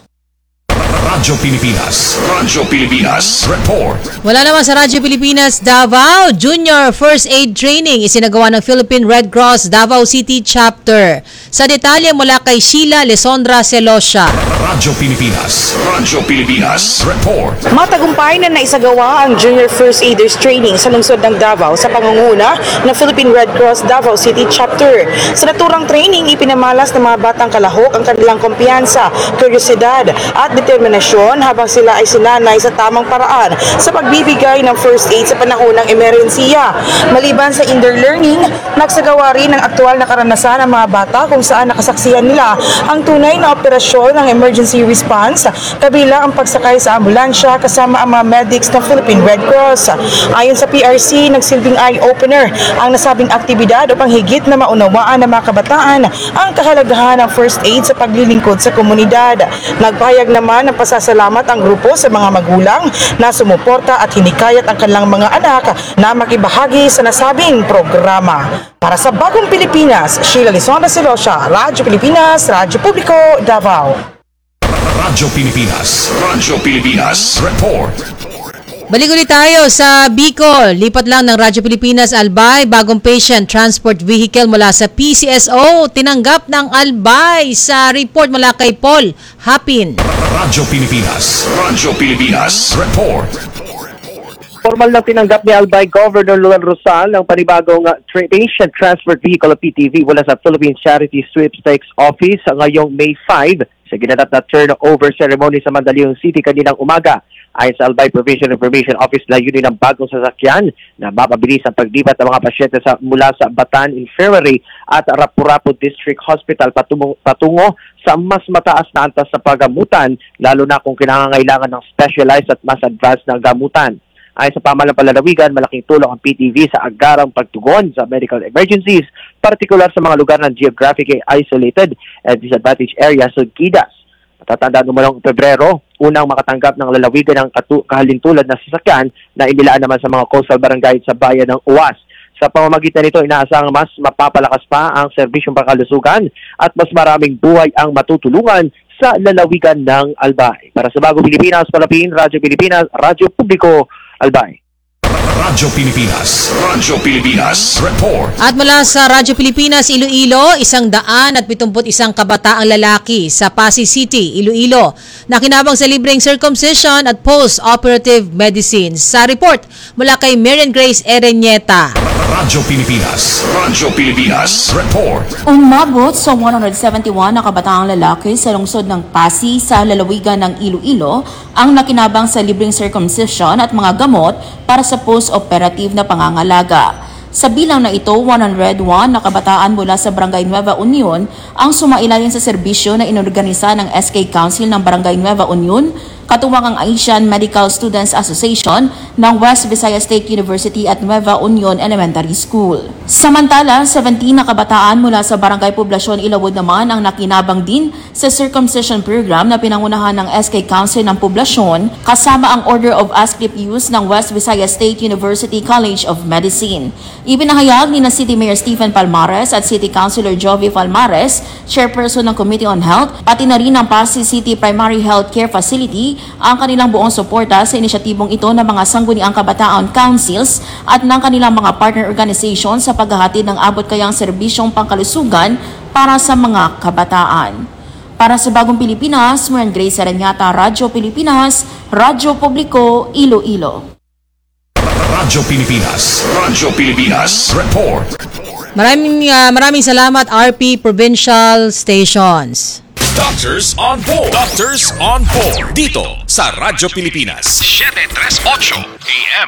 Speaker 18: Radyo Pilipinas, Radyo Pilipinas, report.
Speaker 2: Wala naman sa Radyo Pilipinas, Davao Junior First Aid Training isinagawa ng Philippine Red Cross Davao City Chapter. Sa detalye mula kay Sheila Lesondra Celosha.
Speaker 18: Radyo Pilipinas, Radyo Pilipinas, report.
Speaker 21: Matagumpay na naisagawa ang Junior First Aiders Training sa lungsod ng Davao sa pangunguna ng Philippine Red Cross Davao City Chapter. Sa naturang training, ipinamalas ng mga batang kalahok ang kanilang kumpiyansa, kuryosidad at determinasyon habang sila ay sinanay sa tamang paraan sa pagbibigay ng first aid sa panahon ng emerhensiya. Maliban sa indoor learning, nagsagawa rin ng aktual na karanasan ng mga bata kung saan nakasaksihan nila ang tunay na operasyon ng emergency response, kabilang ang pagsakay sa ambulansya kasama ang mga medics ng Philippine Red Cross. Ayon sa P R C, nagsilbing eye-opener ang nasabing aktibidad upang higit na maunawaan ng mga kabataan ang kahalagahan ng first aid sa paglilingkod sa komunidad. Nagpahayag naman ng pasasalamat ang grupo sa mga magulang na sumuporta at hinikayat ang kanilang mga anak na makibahagi sa nasabing programa. Para sa Bagong Pilipinas, Sheila Lisonda Silosha, Radyo Pilipinas, Radyo Publiko, Davao.
Speaker 18: Radyo Pilipinas, Radyo Pilipinas, report.
Speaker 2: Balik ulit tayo sa Bicol. Lipat lang ng Radyo Pilipinas Albay, bagong patient transport vehicle mula sa P C S O. Tinanggap ng Albay sa report mula kay Paul Hapin.
Speaker 18: Radyo Pilipinas, Radyo Pilipinas, report.
Speaker 22: Formal na tinanggap ni Albay Governor Luan Rosal ang panibagong uh, tra- patient transport vehicle o P T V mula sa Philippine Charity Sweepstakes Office ngayong May fifth sa ginanap na turnover ceremony sa Mandaluyong City kaninang umaga. Ayon sa Albay Provincial Information Office, layunin ng bagong sasakyan na mapabilis ang paglipat ng mga pasyente sa, mula sa Batan Infirmary at Rapu-Rapu District Hospital patungo, patungo sa mas mataas na antas sa paggamutan, lalo na kung kinangangailangan ng specialized at mas advanced na gamutan. Ayon sa pamahalang palalawigan, malaking tulong ang P T V sa agarang pagtugon sa medical emergencies, partikular sa mga lugar ng geographically isolated and disadvantaged areas o G I D A S. Tatandaan naman ng Pebrero, unang makatanggap ng lalawigan ng kahalintulad na sasakyan na inilaan naman sa mga coastal barangay sa bayan ng U A S. Sa pamamagitan nito, inaasang mas mapapalakas pa ang serbisyong pangkalusugan at mas maraming buhay ang matutulungan sa lalawigan ng Albay. Para sa Bagong Pilipinas, Palapin, Radyo Pilipinas, Radyo Publiko, Albay.
Speaker 18: Radyo Pilipinas, Radyo Pilipinas, report.
Speaker 2: At mula sa Radyo Pilipinas, Iloilo, isang daan at pitumput isang kabataang lalaki sa Pasig City, Iloilo, na kinabang sa libreng circumcision at post-operative medicine. Sa report mula kay Marian Grace Ereñeta.
Speaker 18: Radyo Pilipinas, Radyo Pilipinas, report.
Speaker 23: Umabot sa one hundred seventy-one na kabataang lalaki sa lungsod ng Pasig sa lalawigan ng Iloilo ang nakinabang sa libreng circumcision at mga gamot para sa post-operative na pangangalaga. Sa bilang na ito, one hundred one na kabataan mula sa Barangay Nueva Union ang sumailalim sa serbisyo na inorganisa ng S K Council ng Barangay Nueva Union, katuwang ang Asian Medical Students Association ng West Visayas State University at Nueva Union Elementary School. Samantala, seventeen na kabataan mula sa Barangay Poblasyon Ilawod naman ang nakinabang din sa circumcision program na pinangunahan ng S K Council ng Poblasyon kasama ang Order of Asclepius ng West Visayas State University College of Medicine. Ipinahayag ni na City Mayor Stephen Palmares at City Councilor Jovi Palmares, Chairperson ng Committee on Health, pati na rin ng Pasig City Primary Health Care Facility ang kanilang buong suporta sa inisyatibong ito ng mga sangguniang kabataan councils at ng kanilang mga partner organizations sa paghahatid ng abot kayang serbisyong pangkalusugan para sa mga kabataan. Para sa Bagong Pilipinas, Marian Grace Ereñeta, Radyo Pilipinas, Radyo Publiko, Iloilo.
Speaker 3: Radyo Pilipinas. Radyo Pilipinas. Report.
Speaker 2: Maraming uh, maraming salamat R P Provincial Stations.
Speaker 3: Doctors on board. Doctors on board. Dito sa Radyo Pilipinas. seven thirty-eight A M.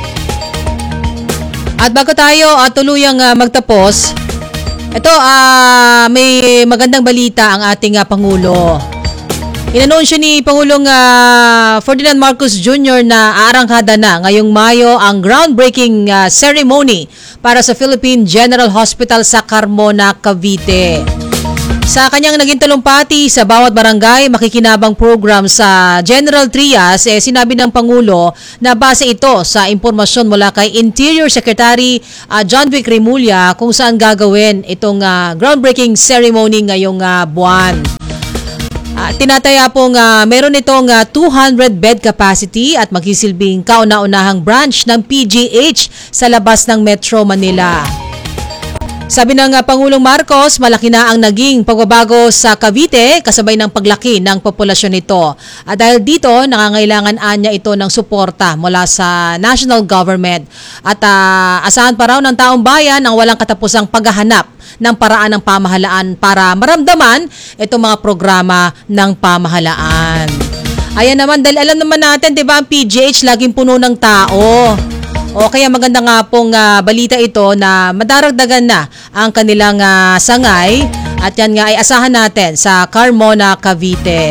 Speaker 2: At bago tayo uh, tuluyang uh, magtapos, ito uh, may magandang balita ang ating uh, Pangulo. Inanunsyo ni Pangulong uh, Ferdinand Marcos Junior na aarangkada na ngayong Mayo ang groundbreaking uh, ceremony para sa Philippine General Hospital sa Carmona, Cavite. Sa kanyang naging talumpati sa bawat barangay makikinabang program sa General Trias, eh, sinabi ng Pangulo na base ito sa impormasyon mula kay Interior Secretary uh, John Vic Remulla kung saan gagawin itong uh, groundbreaking ceremony ngayong uh, buwan. Uh, tinataya pong uh, meron itong uh, two hundred bed capacity at magsisilbing kauna-unahang branch ng P G H sa labas ng Metro Manila. Sabi ng uh, Pangulong Marcos, malaki na ang naging pagbabago sa Cavite kasabay ng paglaki ng populasyon nito. At dahil dito, nangangailangan anya ito ng suporta mula sa national government. At uh, asahan pa raw ng taong bayan ang walang katapusang paghahanap ng paraan ng pamahalaan para maramdaman itong mga programa ng pamahalaan. Ayan naman, dahil alam naman natin, di ba, ang P G H laging puno ng tao. O kaya maganda nga pong uh, balita ito na madaragdagan na ang kanilang uh, sangay at yan nga ay asahan natin sa Carmona, Cavite.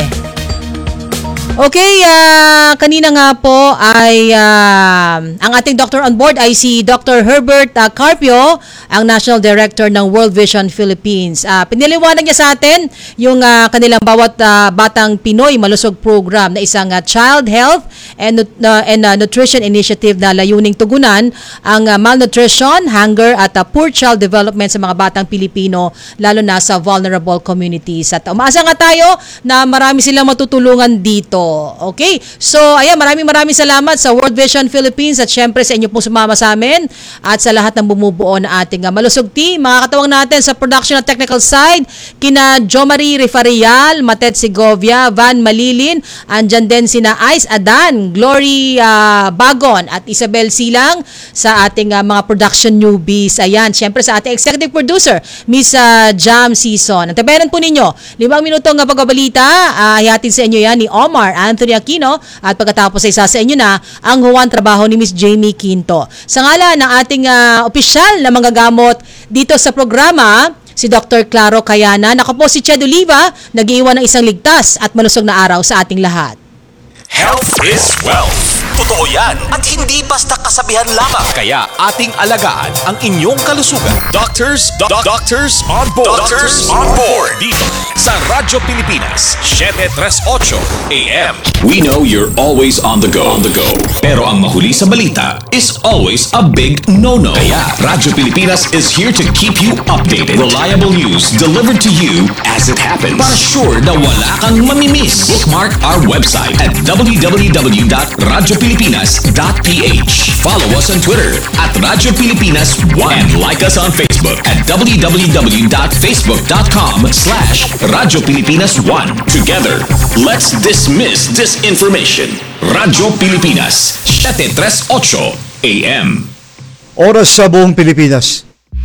Speaker 2: Okay, uh, kanina nga po ay uh, ang ating doctor on board ay si Doctor Herbert uh, Carpio, ang National Director ng World Vision Philippines. Uh, piniliwanag niya sa atin yung uh, kanilang bawat uh, batang Pinoy malusog program na isang uh, child health and, uh, and uh, nutrition initiative na layuning tugunan ang uh, malnutrition, hunger at uh, poor child development sa mga batang Pilipino lalo na sa vulnerable communities. At umaasa nga tayo na marami silang matutulungan dito. Okay? So, ayan, maraming maraming salamat sa World Vision Philippines at syempre sa inyo pong sumama sa amin at sa lahat ng bumubuo na ating uh, malusog team. Mga katawang natin sa production at technical side, kina Jo Marie Refarial, Matet Segovia, Van Malilin, andyan din sina Ice Adan, Glory uh, Bagon at Isabel Silang sa ating uh, mga production newbies. Ayan, syempre sa ating executive producer, Miss uh, Jam Season. At tabayanan po ninyo, limang minutong uh, pagbabalita, uh, hihatid sa inyo yan ni Omar Anthony Aquino at pagkatapos ay isa sa inyo na ang huwan trabaho ni Miss Jamie Quinto. Sa ngalan ng ating uh, opisyal na manggagamot dito sa programa, si Doctor Claro Kayana, ako po si Ched Oliva, nag-iwan ng isang ligtas at malusog na araw sa ating lahat.
Speaker 3: Health is wealth. Totoo yan at hindi basta kasabihan lamang. Kaya ating alagaan ang inyong kalusugan. Doctors, do- Doctors on board. Doctors on board. Dito sa Radyo Pilipinas, seven thirty-eight A M.
Speaker 18: We know you're always on the go. On the go. Pero ang mahuli sa balita is always a big no-no. Kaya Radyo Pilipinas is here to keep you updated. Reliable news delivered to you as it happens. Para sure na wala kang mamimiss. Bookmark our website at w w w dot radyo pilipinas dot p h. Follow us on Twitter at Radyo Pilipinas one and like us on Facebook at w w w dot facebook dot com slash Radyo Pilipinas one. Together, let's dismiss disinformation. Radyo Pilipinas, seven thirty-eight A M.
Speaker 1: Oras sa buong Pilipinas.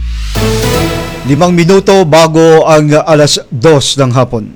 Speaker 1: Limang minuto bago ang alas dos ng hapon.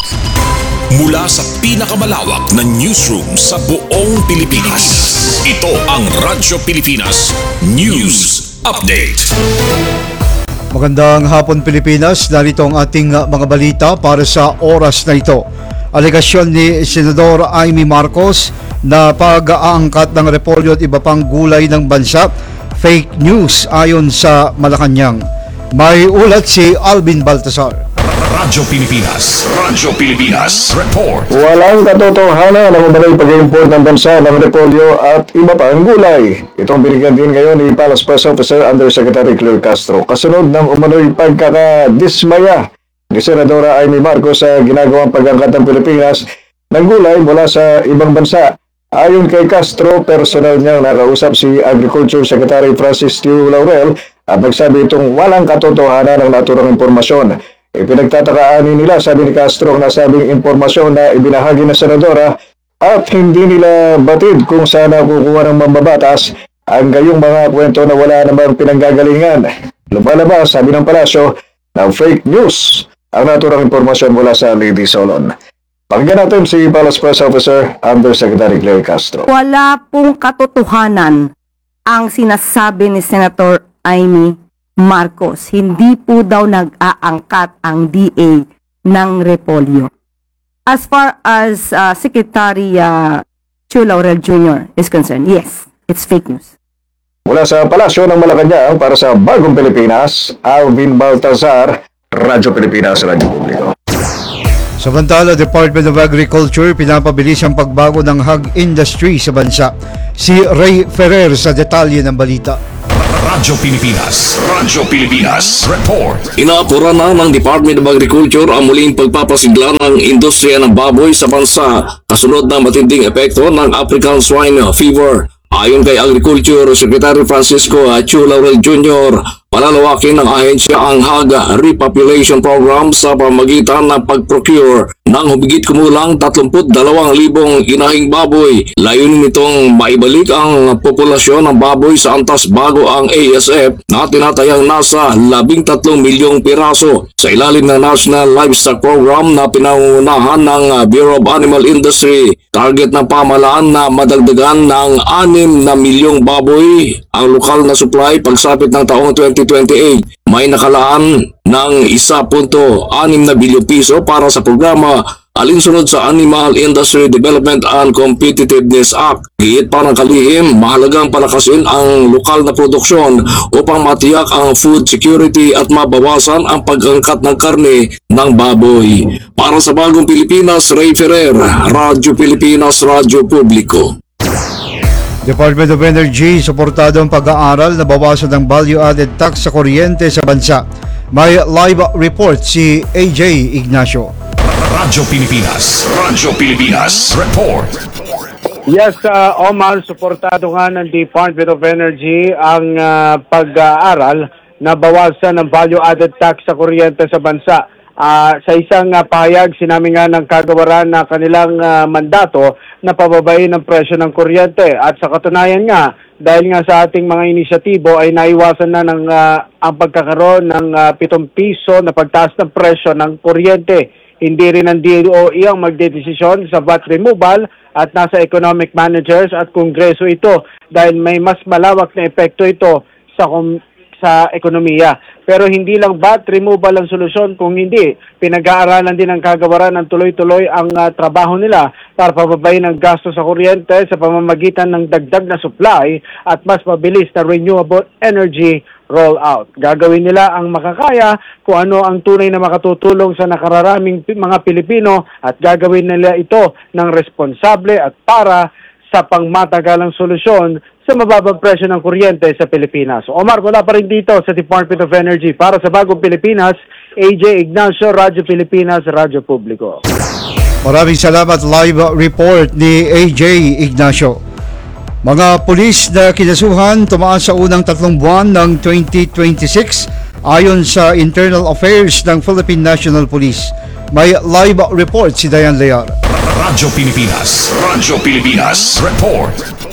Speaker 3: Mula sa pinakamalawak na newsroom sa buong Pilipinas, ito ang Radyo Pilipinas News Update.
Speaker 1: Magandang hapon Pilipinas, narito ang ating mga balita para sa oras na ito. Alegasyon ni Senador Amy Marcos na pag-aangkat ng repolyo at iba pang gulay ng bansa, fake news ayon sa Malacanang. May ulat si Alvin Baltasar.
Speaker 3: Radyo Pilipinas, Radyo Pilipinas Report.
Speaker 5: Walang katotohanan na umano'y pag-import ng bansa ng repolyo at iba pang gulay. Itong binigyan din ngayon ni Palace Press Officer Undersecretary Claire Castro kasunod ng umano'y pagkakadismaya ni Senadora Amy Marcos sa ginagawang pag-angkat ng Pilipinas ng gulay mula sa ibang bansa. Ayon kay Castro, personal niyang nakausap si Agriculture Secretary Francis Tiu Laurel at nagsabi itong walang katotohanan ng naturang impormasyon. Ipinagtatakaanin nila, sabi ni Castro, ang nasabing impormasyon na ibinahagi ng Senadora at hindi nila batid kung saan nakukuha ng mambabatas ang gayong mga kwento na wala namang pinanggagalingan. Lumalabas, sabi ng palasyo, ng fake news ang naturang impormasyon mula sa Lady Solon. Pakinggan natin si Palace Press Officer Undersecretary Claire Castro.
Speaker 6: Wala pong katotohanan ang sinasabi ni Senator Amy Marcos. Hindi po daw nag-aangkat ang D A ng Repolyo. As far as uh, Secretary uh, Chu Laurel Junior is concerned, yes, it's fake news.
Speaker 5: Mula sa Palasyo ng Malacanang para sa Bagong Pilipinas, Alvin Baltazar, Radyo Pilipinas, Radyo Publiko.
Speaker 1: Samantala, Department of Agriculture pinapabilis ang pagbago ng hog industry sa bansa. Si Ray Ferrer sa detalye ng balita.
Speaker 3: Radyo Pilipinas, Radyo Pilipinas, Report.
Speaker 8: Inaapura na ng Department of Agriculture ang muling pagpapasigla ng industriya ng baboy sa bansa kasunod ng matinding epekto ng African Swine Fever. Ayon kay Agriculture Secretary Francisco Chu Laurel Junior, palalawakin ng ahensya ang hog repopulation program sa pamamagitan ng pag-procure ng humigit kumulang tatlumput dalawang libong inahing baboy. Layunin nitong maibalik ang populasyon ng baboy sa antas bago ang A S F na tinatayang nasa labing tatlong milyong piraso sa ilalim ng National Livestock Program na pinangunahan ng Bureau of Animal Industry. Target ng pamahalaan na madagdagan ng anim na milyong baboy ang lokal na supply pagsapit ng taong twenty twenty-eight. May nakalaan ng one point six na bilyong piso para sa programa alinsunod sa Animal Industry Development and Competitiveness Act. Giit pa ng kalihim, mahalagang palakasin ang lokal na produksyon upang matiyak ang food security at mabawasan ang pag-angkat ng karne ng baboy. Para sa Bagong Pilipinas, Ray Ferrer, Radyo Pilipinas, Radyo Publiko.
Speaker 1: Department of Energy, suportado ang pag-aaral na bawasan ng value-added tax sa kuryente sa bansa. May live report si A J Ignacio.
Speaker 3: Radyo Pilipinas, Radyo Pilipinas, Report.
Speaker 9: Yes, uh, Omar, suportado nga ng Department of Energy ang uh, pag-aaral na bawasan ng value-added tax sa kuryente sa bansa. Uh, sa isang uh, pahayag, sinabi nga ng kagawaran na kanilang uh, mandato na pababain ang presyo ng kuryente. At sa katunayan nga, dahil nga sa ating mga inisyatibo ay naiwasan na ng, uh, ang pagkakaroon ng uh, pitong piso na pagtaas ng presyo ng kuryente. Hindi rin ang D O E ang magdedesisyon sa V A T removal at nasa economic managers at kongreso ito dahil may mas malawak na epekto ito sa sa ekonomiya. Pero hindi lang V A T removal ang solusyon, kung hindi, pinag-aaralan din ng kagawaran ng tuloy-tuloy ang uh, trabaho nila para pababayin ang gasto sa kuryente sa pamamagitan ng dagdag na supply at mas mabilis na renewable energy rollout. Gagawin nila ang makakaya kung ano ang tunay na makatutulong sa nakararaming mga Pilipino at gagawin nila ito ng responsable at para sa pangmatagalang solusyon sa mababang presyo ng kuryente sa Pilipinas. Omar, wala pa rin dito sa Department of Energy. Para sa Bagong Pilipinas, A J Ignacio, Radyo Pilipinas, Radyo Publiko.
Speaker 1: Maraming salamat. Live report ni A J Ignacio. Mga pulis na kinasuhan tumaas sa unang tatlong buwan ng twenty twenty-six ayon sa Internal Affairs ng Philippine National Police. May live report si Dayan Lear.
Speaker 3: Radyo Pilipinas, Radyo Pilipinas, Report.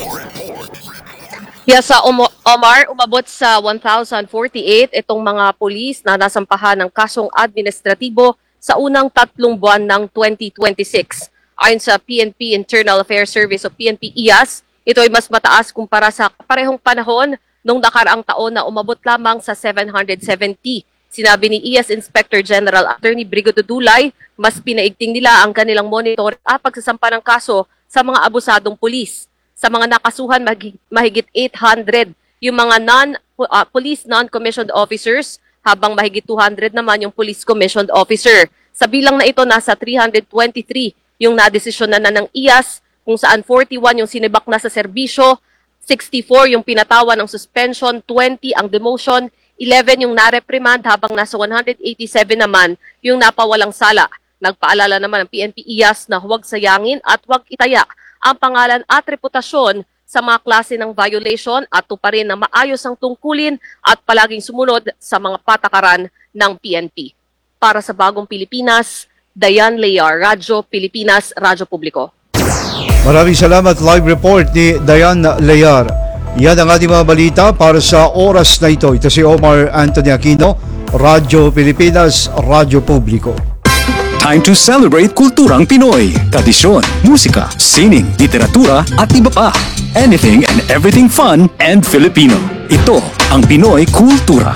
Speaker 24: Yes, sa um, Omar, umabot sa one thousand forty-eight itong mga pulis na nasampahan ng kasong administratibo sa unang tatlong buwan ng twenty twenty-six. Ayon sa P N P Internal Affairs Service o P N P I A S, ito ay mas mataas kumpara sa parehong panahon noong nakaraang taon na umabot lamang sa seven hundred seventy. Sinabi ni I A S Inspector General Attorney Brigodo Dulay, mas pinaigting nila ang kanilang monitor at pagsasampa ng kaso sa mga abusadong pulis. Sa mga nakasuhan, mahigit eight hundred yung mga non, uh, police non-commissioned officers, habang mahigit two hundred naman yung police commissioned officer. Sa bilang na ito, nasa three hundred twenty-three yung nadesisyonan na ng I A S, kung saan forty-one yung sinibak na sa serbisyo, sixty-four yung pinatawan ng suspension, twenty ang demotion, eleven yung nareprimand, habang nasa one hundred eighty-seven naman yung napawalang sala. Nagpaalala naman ang P N P I A S na huwag sayangin at huwag itaya ang pangalan at reputasyon sa mga klase ng violation at tuparin na maayos ang tungkulin at palaging sumunod sa mga patakaran ng P N P. Para sa Bagong Pilipinas, Dayan Lear, Radyo Pilipinas, Radyo Publiko.
Speaker 1: Maraming salamat. Live report ni Dayan Lear. Yan ang ating mga balita para sa oras na ito. Ito si Omar Anthony Aquino, Radyo Pilipinas, Radyo Publiko.
Speaker 7: Time to celebrate kulturang Pinoy. Tradisyon, musika, sining, literatura at iba pa. Anything and everything fun and Filipino. Ito ang Pinoy Kultura.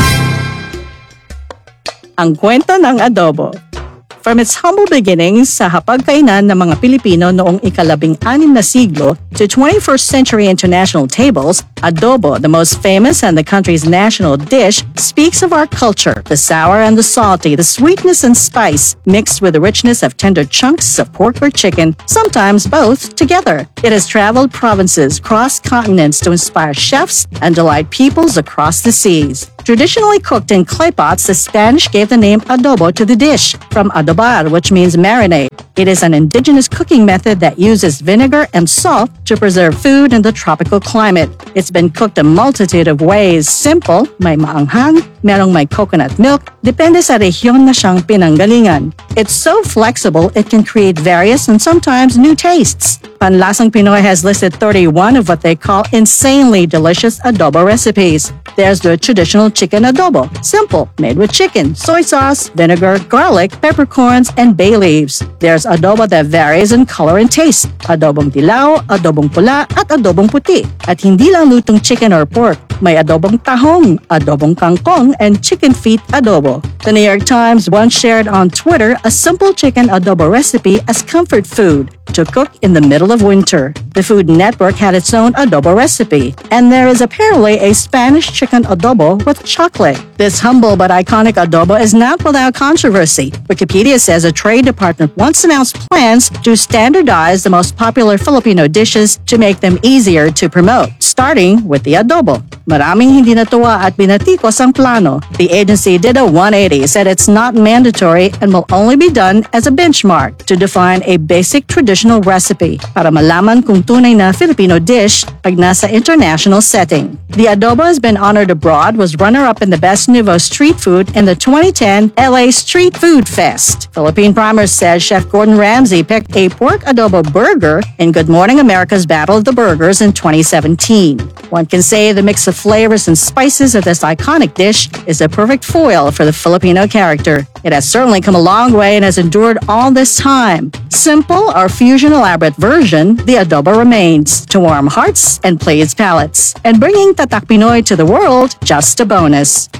Speaker 16: Ang kwento ng adobo. From its humble beginnings sa hapagkainan ng mga Pilipino noong ikalabing-anim na siglo to twenty-first century international tables, adobo, the most famous and the country's national dish, speaks of our culture, the sour and the salty, the sweetness and spice, mixed with the richness of tender chunks of pork or chicken, sometimes both together. It has traveled provinces, crossed continents to inspire chefs and delight peoples across the seas. Traditionally cooked in clay pots, the Spanish gave the name adobo to the dish, from adobar, which means marinade. It is an indigenous cooking method that uses vinegar and salt to preserve food in the tropical climate. It's been cooked a multitude of ways. Simple, may maanghang, merong may coconut milk, depende sa rehiyon na siyang pinanggalingan. It's so flexible, it can create various and sometimes new tastes. Panlasang Pinoy has listed thirty-one of what they call insanely delicious adobo recipes. There's the traditional chicken adobo, simple, made with chicken, soy sauce, vinegar, garlic, peppercorns, and bay leaves. There's adobo that varies in color and taste. Adobong dilaw, adobong pula, at adobong puti. At hindi lang lutong chicken or pork. May adobong tahong, adobong kangkong, and chicken feet adobo. The New York Times once shared on Twitter a simple chicken adobo recipe as comfort food to cook in the middle of winter. The Food Network had its own adobo recipe, and there is apparently a Spanish chicken adobo with chocolate. This humble but iconic adobo is not without controversy. Wikipedia says a trade department once announced plans to standardize the most popular Filipino dishes to make them easier to promote, starting with the adobo. Maraming hindi natuwa at binatikos ang plano. The agency did a one eighty, said it's not mandatory and will only be done as a benchmark to define a basic traditional recipe para malaman kung tunay na Filipino dish pag nasa international setting. The adobo has been honored abroad, was runner-up in the Best Nouveau Street Food in the twenty ten L A Street Food Fest. Philippine Primer says Chef Gordon Ramsay picked a pork adobo burger in Good Morning America's Battle of the Burgers in twenty seventeen. One can say the mix of flavors and spices of this iconic dish is a perfect foil for the Filipino character. It has certainly come a long way and has endured all this time. Simple or fusion elaborate version, the adobo remains to warm hearts and please palates. And bringing Tatak Pinoy to the world, just a bonus.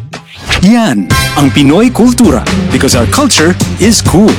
Speaker 7: Yan ang Pinoy Kultura, because our culture is cool.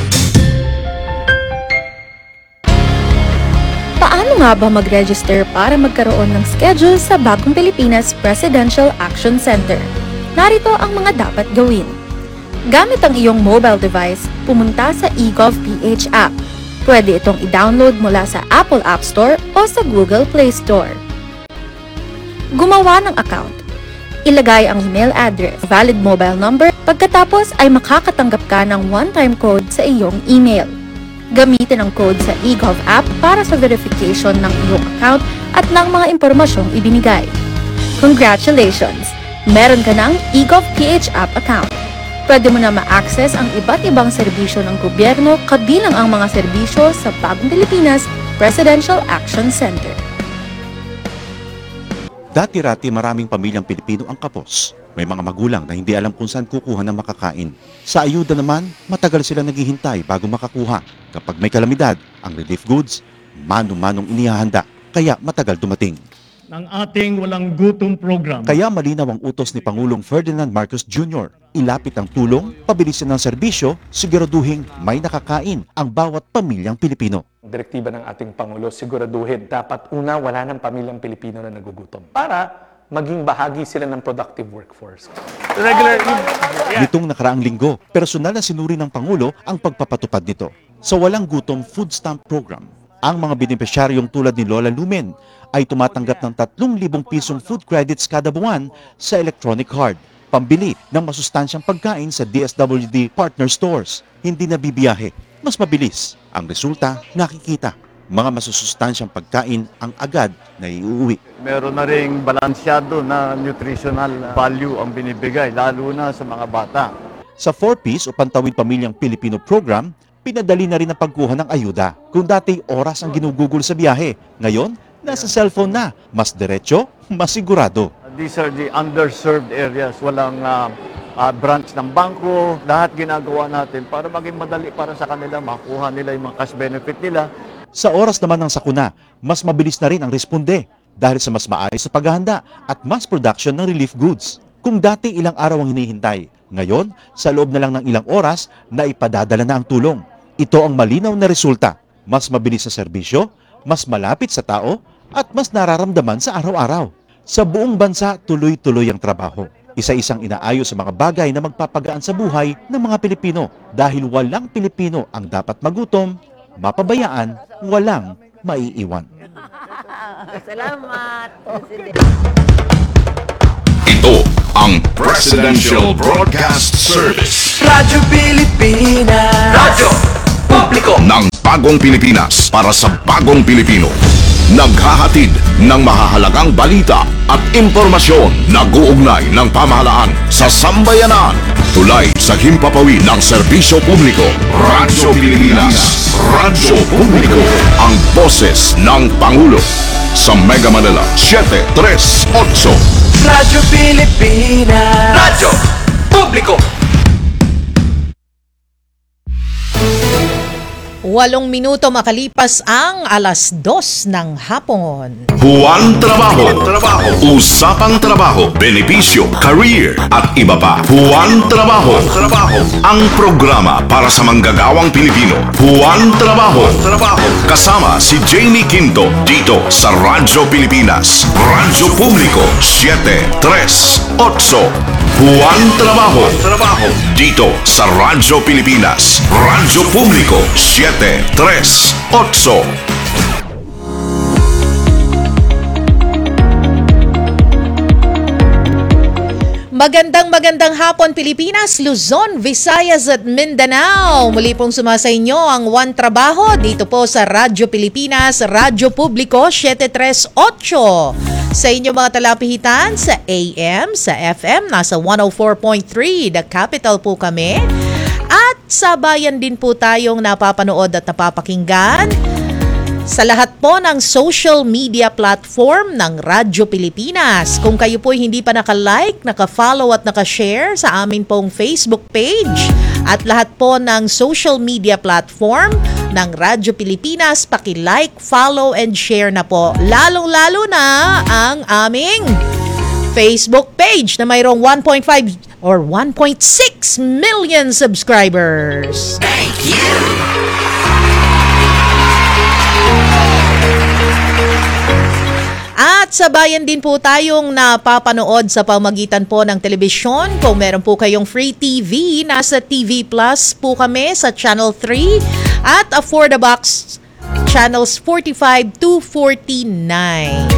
Speaker 10: Paano nga ba mag-register para magkaroon ng schedule sa Bagong Pilipinas Presidential Action Center? Narito ang mga dapat gawin. Gamit ang iyong mobile device, pumunta sa eGovPH app. Pwede itong i-download mula sa Apple App Store o sa Google Play Store. Gumawa ng account. Ilagay ang email address, valid mobile number, pagkatapos ay makakatanggap ka ng one-time code sa iyong email. Gamitin ang code sa eGov app para sa verification ng iyong account at ng mga impormasyong ibinigay. Congratulations! Meron ka ng eGovPH app account. Pwede mo na ma-access ang iba't ibang serbisyo ng gobyerno kabilang ang mga serbisyo sa Bagong Pilipinas Presidential Action Center.
Speaker 11: Dati-rati maraming pamilyang Pilipino ang kapos. May mga magulang na hindi alam kung saan kukuha ng makakain. Sa ayuda naman, matagal sila naghihintay bago makakuha. Kapag may kalamidad, ang relief goods, mano-manong inihahanda, kaya matagal dumating.
Speaker 12: Ng ating walang gutom program.
Speaker 11: Kaya malinaw ang utos ni Pangulong Ferdinand Marcos Junior Ilapit ang tulong, pabilisin ang serbisyo, siguraduhin may nakakain ang bawat pamilyang Pilipino.
Speaker 13: Direktiba ng ating Pangulo, siguraduhin dapat una wala ng pamilyang Pilipino na nagugutom para maging bahagi sila ng productive workforce.
Speaker 11: Regular. Nitong nakaraang linggo, personal na sinuri ng Pangulo ang pagpapatupad nito. Sa Walang Gutom Food Stamp Program, ang mga benepisyaryong tulad ni Lola Lumen ay tumatanggap ng tatlong libong pisong food credits kada buwan sa electronic card, pambili ng masustansyang pagkain sa D S W D partner stores. Hindi na bibiyahe, mas mabilis. Ang resulta, nakikita. Mga masusustansyang pagkain ang agad na iuwi.
Speaker 25: Meron na ring balansyado na nutritional value ang binibigay, lalo na sa mga bata.
Speaker 11: Sa four piece o Pantawid Pamilyang Pilipino program, pinadali na rin ang pagkuha ng ayuda. Kung dati oras ang ginugugol sa biyahe, ngayon nasa cellphone na. Mas diretso, mas sigurado.
Speaker 25: These are the underserved areas. Walang uh, uh, branch ng bangko. Lahat ginagawa natin para maging madali para sa kanila, makuha nila yung mga cash benefit nila.
Speaker 11: Sa oras naman ng sakuna, mas mabilis na rin ang responde dahil sa mas maayos sa paghahanda at mass production ng relief goods. Kung dati ilang araw ang hinihintay, ngayon, sa loob na lang ng ilang oras, na ipadadala na ang tulong. Ito ang malinaw na resulta. Mas mabilis sa serbisyo, mas malapit sa tao, at mas nararamdaman sa araw-araw. Sa buong bansa, tuloy-tuloy ang trabaho. Isa-isang inaayos sa mga bagay na magpapagaan sa buhay ng mga Pilipino dahil walang Pilipino ang dapat magutom, mapabayaan, walang maiiwan.
Speaker 4: Salamat.
Speaker 18: Ito ang Presidential Broadcast Service.
Speaker 14: Radyo Pilipinas. Radyo Publiko
Speaker 18: Ng bagong Pilipinas para sa bagong Pilipino. Naghahatid ng mahahalagang balita at impormasyon na guugnay ng pamahalaan sa sambayanan. Tulay sa himpapawid ng serbisyo publiko. Radyo Pilipinas. Radyo Publiko. Ang boses ng Pangulo. Sa Mega Manila, seven three eight.
Speaker 14: Radyo Pilipinas. Radyo Publiko.
Speaker 2: Walong minuto makalipas ang alas dos ng hapon.
Speaker 18: Juan Trabajo. Trabajo. Usapang trabaho, benepisyo, career at iba pa. Juan Trabajo. Trabajo. Ang programa para sa manggagawang Pilipino. Juan Trabajo. Trabajo. Kasama si Jamie Quinto dito sa Radyo Pilipinas. Radyo Publiko seven three eight. Juan Trabajo. Trabajo. Dito sa Radyo Pilipinas. Radyo Publiko seven three eight.
Speaker 2: Magandang magandang hapon Pilipinas, Luzon, Visayas at Mindanao. Muli pong sumasa inyo ang One Trabajo dito po sa Radyo Pilipinas, Radyo Publiko seven three eight. Sa inyo mga talapihitan sa A M, sa F M, nasa one oh four point three, The Capital po kami. At sa bayan din po tayong napapanood at napapakinggan sa lahat po ng social media platform ng Radyo Pilipinas. Kung kayo po hindi pa naka-like, naka-follow at naka-share sa amin pong Facebook page at lahat po ng social media platform ng Radyo Pilipinas, paki-like, follow and share na po. Lalong-lalo na ang aming Facebook page na mayroong one point five or one point six million subscribers.
Speaker 14: Thank you!
Speaker 2: At sa bayan din po tayong napapanood sa pamagitan po ng telebisyon. Kung meron po kayong free T V, nasa T V Plus po kami sa Channel three at a For the Box Channels forty-five to forty-nine.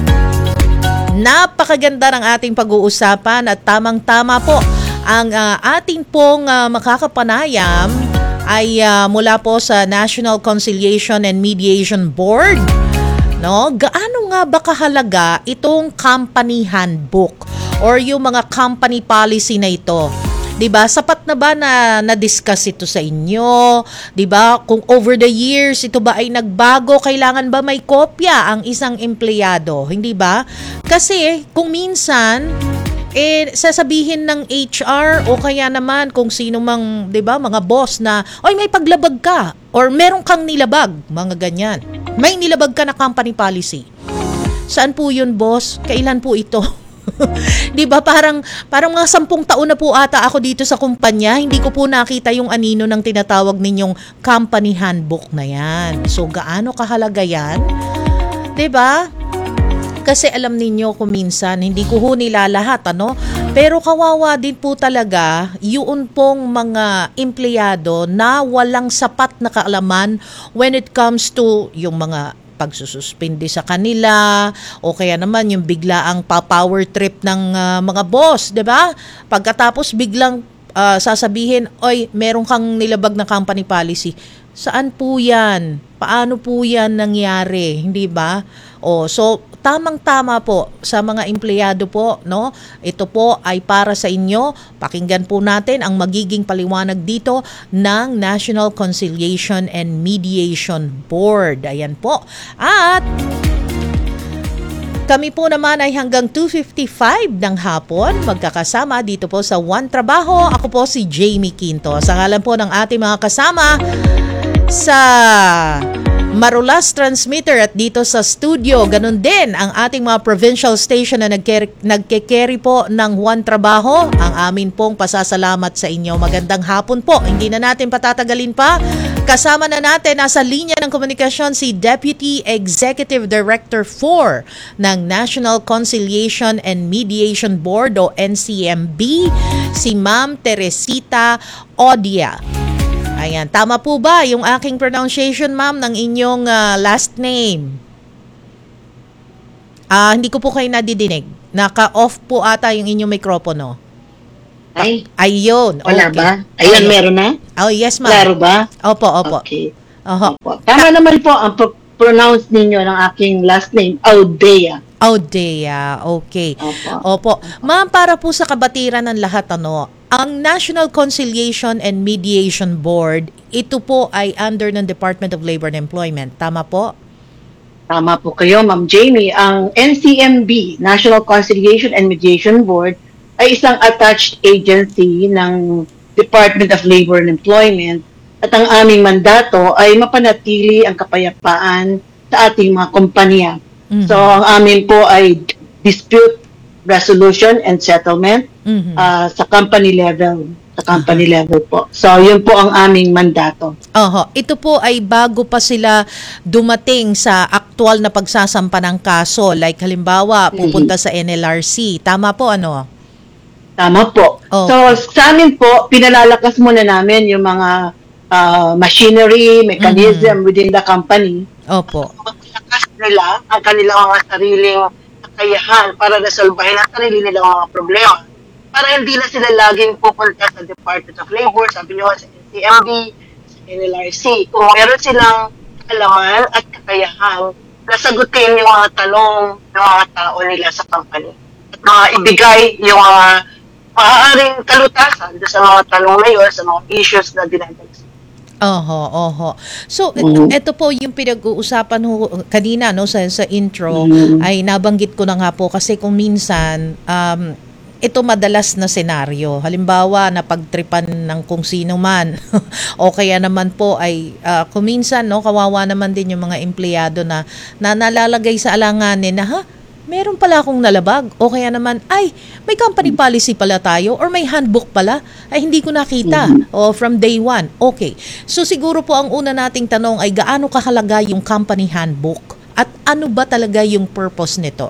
Speaker 2: Napakaganda ng ating pag-uusapan at tamang-tama po ang uh, ating pong uh, makakapanayam ay uh, mula po sa National Conciliation and Mediation Board. No, gaano nga ba kahalaga itong company handbook or yung mga company policy na ito? 'Di ba? Sapat na ba na na-discuss ito sa inyo? 'Di ba? Kung over the years ito ba ay nagbago, kailangan ba may kopya ang isang empleyado, hindi ba? Kasi kung minsan eh sasabihin ng H R o kaya naman kung sino mang, 'di ba, mga boss na, "Oy, may paglabag ka." Or meron kang nilabag, mga ganyan. May nilabag ka na company policy. Saan po yun, boss? Kailan po ito? Di ba parang, parang mga sampung taon na po ata ako dito sa kumpanya, hindi ko po nakita yung anino ng tinatawag ninyong company handbook na yan. So, gaano kahalaga yan? Di ba? Kasi alam ninyo kung minsan, hindi ko ho nilalahat, ano? Pero kawawa din po talaga yun pong mga empleyado na walang sapat na kaalaman when it comes to yung mga pagsususpindi sa kanila o kaya naman yung biglaang pa-power trip ng uh, mga boss, 'di ba? Pagkatapos biglang uh, sasabihin, "Oy, meron kang nilabag na company policy." Saan po 'yan? Paano po 'yan nangyari, hindi ba? O so tamang-tama po sa mga empleyado po, no? Ito po ay para sa inyo. Pakinggan po natin ang magiging paliwanag dito ng National Conciliation and Mediation Board. Ayan po. At Kami po naman ay hanggang two fifty-five ng hapon magkakasama dito po sa One Trabaho. Ako po si Jamie Quinto. Sa ngalan po ng ating mga kasama sa Marulas Transmitter at dito sa studio, ganun din ang ating mga provincial station na nagke-carry po ng One Trabaho. Ang amin pong pasasalamat sa inyo. Magandang hapon po. Hindi na natin patatagalin pa. Kasama na natin, nasa linya ng komunikasyon si Deputy Executive Director four ng National Conciliation and Mediation Board o N C M B, si Ma'am Teresita Odia. Ayan, tama po ba yung aking pronunciation, ma'am, ng inyong uh, last name? Ah, hindi ko po kayo nadidinig. Naka-off po ata yung inyong mikropono.
Speaker 4: Ay.
Speaker 2: Ayun.
Speaker 4: Wala
Speaker 2: okay.
Speaker 4: ba? Ayun,
Speaker 2: Ayun.
Speaker 4: meron na?
Speaker 2: Oh, yes, ma'am.
Speaker 4: Klaro ba?
Speaker 2: Opo, opo.
Speaker 4: Okay.
Speaker 2: Oho.
Speaker 4: Opo. Tama naman po ang pro- pronounce ninyo ng aking last name, Audea.
Speaker 2: Audea, okay.
Speaker 4: Opo.
Speaker 2: Opo. Ma'am, para po sa kabatiran ng lahat, ano, ang National Conciliation and Mediation Board, ito po ay under ng Department of Labor and Employment. Tama po?
Speaker 4: Tama po kayo, Ma'am Jamie. Ang N C M B, National Conciliation and Mediation Board, ay isang attached agency ng Department of Labor and Employment at ang aming mandato ay mapanatili ang kapayapaan sa ating mga kumpanya. Mm-hmm. So, ang amin po ay dispute resolution and settlement mm-hmm. uh, sa company level. Sa company uh-huh. level po. So, yun po ang aming mandato.
Speaker 2: Oho. Ito po ay bago pa sila dumating sa aktual na pagsasampa ng kaso. Like halimbawa, pupunta mm-hmm. sa N L R C. Tama po, ano?
Speaker 4: Tama po. Oh. So, sa amin po, pinalalakas muna namin yung mga uh, machinery, mechanism mm-hmm. within the company.
Speaker 2: Opo.
Speaker 4: Maglakas nila ang kanilang mga sariling kakayahan para resolbahin ang sarili nilang mga problema. Para hindi na sila laging pupunta sa Department of Labor, sabi nyo sa N C M B, sa N L R C. Kung meron silang kaalaman at kakayahan na sagutin yung mga tanong ng mga tao nila sa company. At mga ibigay yung mga maaaring kalutasan sa mga tanong na yun, sa mga issues na dinadags.
Speaker 2: Oho, oho. So, mm-hmm. ito po yung pinag-uusapan ho, kanina no, sa, sa intro, mm-hmm. ay nabanggit ko na nga po kasi kung minsan, um, ito madalas na senaryo. Halimbawa, napagtripan ng kung sino man. O kaya naman po ay, uh, kung minsan, no, kawawa naman din yung mga empleyado na, na nalalagay sa alanganin na, ha? Meron pala akong nalabag o kaya naman, ay, may company policy pala tayo or may handbook pala, ay hindi ko nakita o from day one. Okay. So siguro po ang una nating tanong ay gaano kahalaga yung company handbook at ano ba talaga yung purpose nito?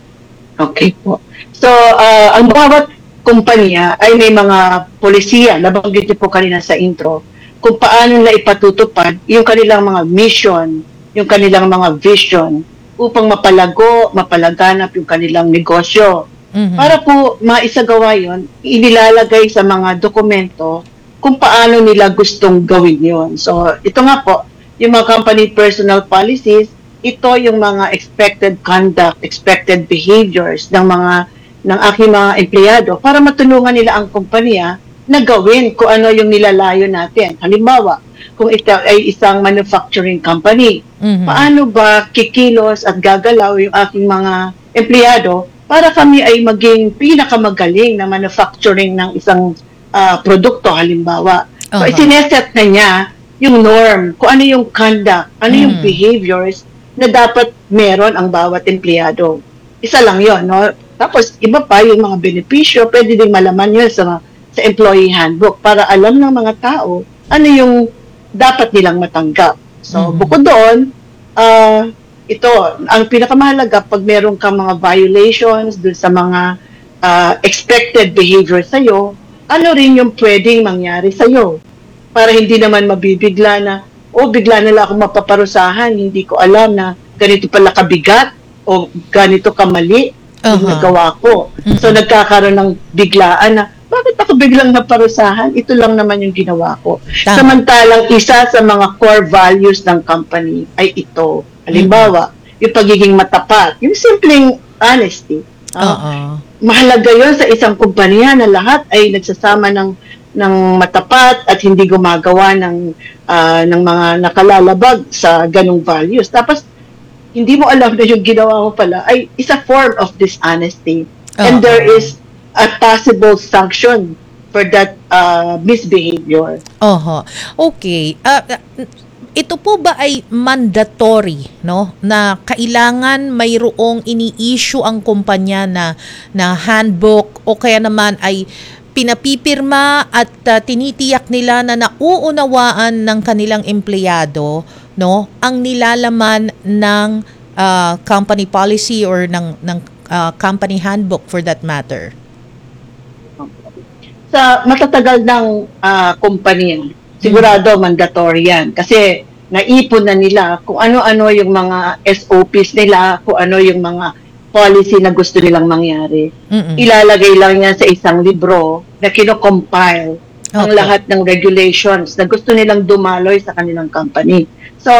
Speaker 4: Okay po. So, uh, ang bawat kumpanya ay may mga polisiya, nabanggit niyo po kanina sa intro, kung paano na ipatutupad yung kanilang mga mission, yung kanilang mga vision, upang mapalago, mapalaganap yung kanilang negosyo. Mm-hmm. Para po maisagawa yun, inilalagay sa mga dokumento kung paano nila gustong gawin yun. So, ito nga po, yung mga company personal policies, ito yung mga expected conduct, expected behaviors ng mga ng aking mga empleyado para matulungan nila ang kumpanya na gawin kung ano yung nilalayo natin. Halimbawa, kung ito ay isang manufacturing company, mm-hmm. paano ba kikilos at gagalaw yung aking mga empleyado para kami ay maging pinakamagaling na manufacturing ng isang uh, produkto, halimbawa. Uh-huh. So, isineset na niya yung norm, kung ano yung conduct, ano mm. yung behaviors na dapat meron ang bawat empleyado. Isa lang yon, no? Tapos, iba pa yung mga benepisyo, pwede din malaman yun sa, sa employee handbook para alam ng mga tao ano yung dapat nilang matanggap. So, mm-hmm. bukod doon, uh, ito, ang pinakamahalaga pag meron kang mga violations dun sa mga uh, expected behavior sa'yo, ano rin yung pwedeng mangyari sa'yo? Para hindi naman mabibigla na, oh, bigla na lang ako mapaparusahan, hindi ko alam na ganito pala kabigat o ganito kamali uh-huh. yung nagawa ko. Mm-hmm. So, nagkakaroon ng biglaan na, bakit ako biglang naparusahan? Ito lang naman yung ginawa ko. Tama. Samantalang isa sa mga core values ng company ay ito. Halimbawa, mm-hmm. yung pagiging matapat, yung simpleng honesty. Uh, mahalaga yun sa isang kumpanya na lahat ay nagsasama ng ng matapat at hindi gumagawa ng uh, ng mga nakalalabag sa ganung values. Tapos hindi mo alam na yung ginawa mo pala ay is a form of dishonesty. And
Speaker 2: Oo.
Speaker 4: there is a possible sanction for that uh, misbehavior.
Speaker 2: Oho. Okay. Ah, ah, ito po ba ay mandatory, no? Na kailangan mayroong ini-issue ang kumpanya na na handbook o kaya naman ay pinapipirma at ah, tinitiyak nila na nauunawaan ng kanilang empleyado, no, ang nilalaman ng ah, company policy or ng ng ah, company handbook for that matter.
Speaker 4: Sa matatagal ng uh, kumpanya, sigurado mandatory yan. Kasi naipon na nila kung ano-ano yung mga S O Ps nila, kung ano yung mga policy na gusto nilang mangyari.
Speaker 2: Mm-mm.
Speaker 4: Ilalagay lang yan sa isang libro na kino-compile ang
Speaker 2: Okay.
Speaker 4: lahat ng regulations na gusto nilang dumaloy sa kanilang company. So,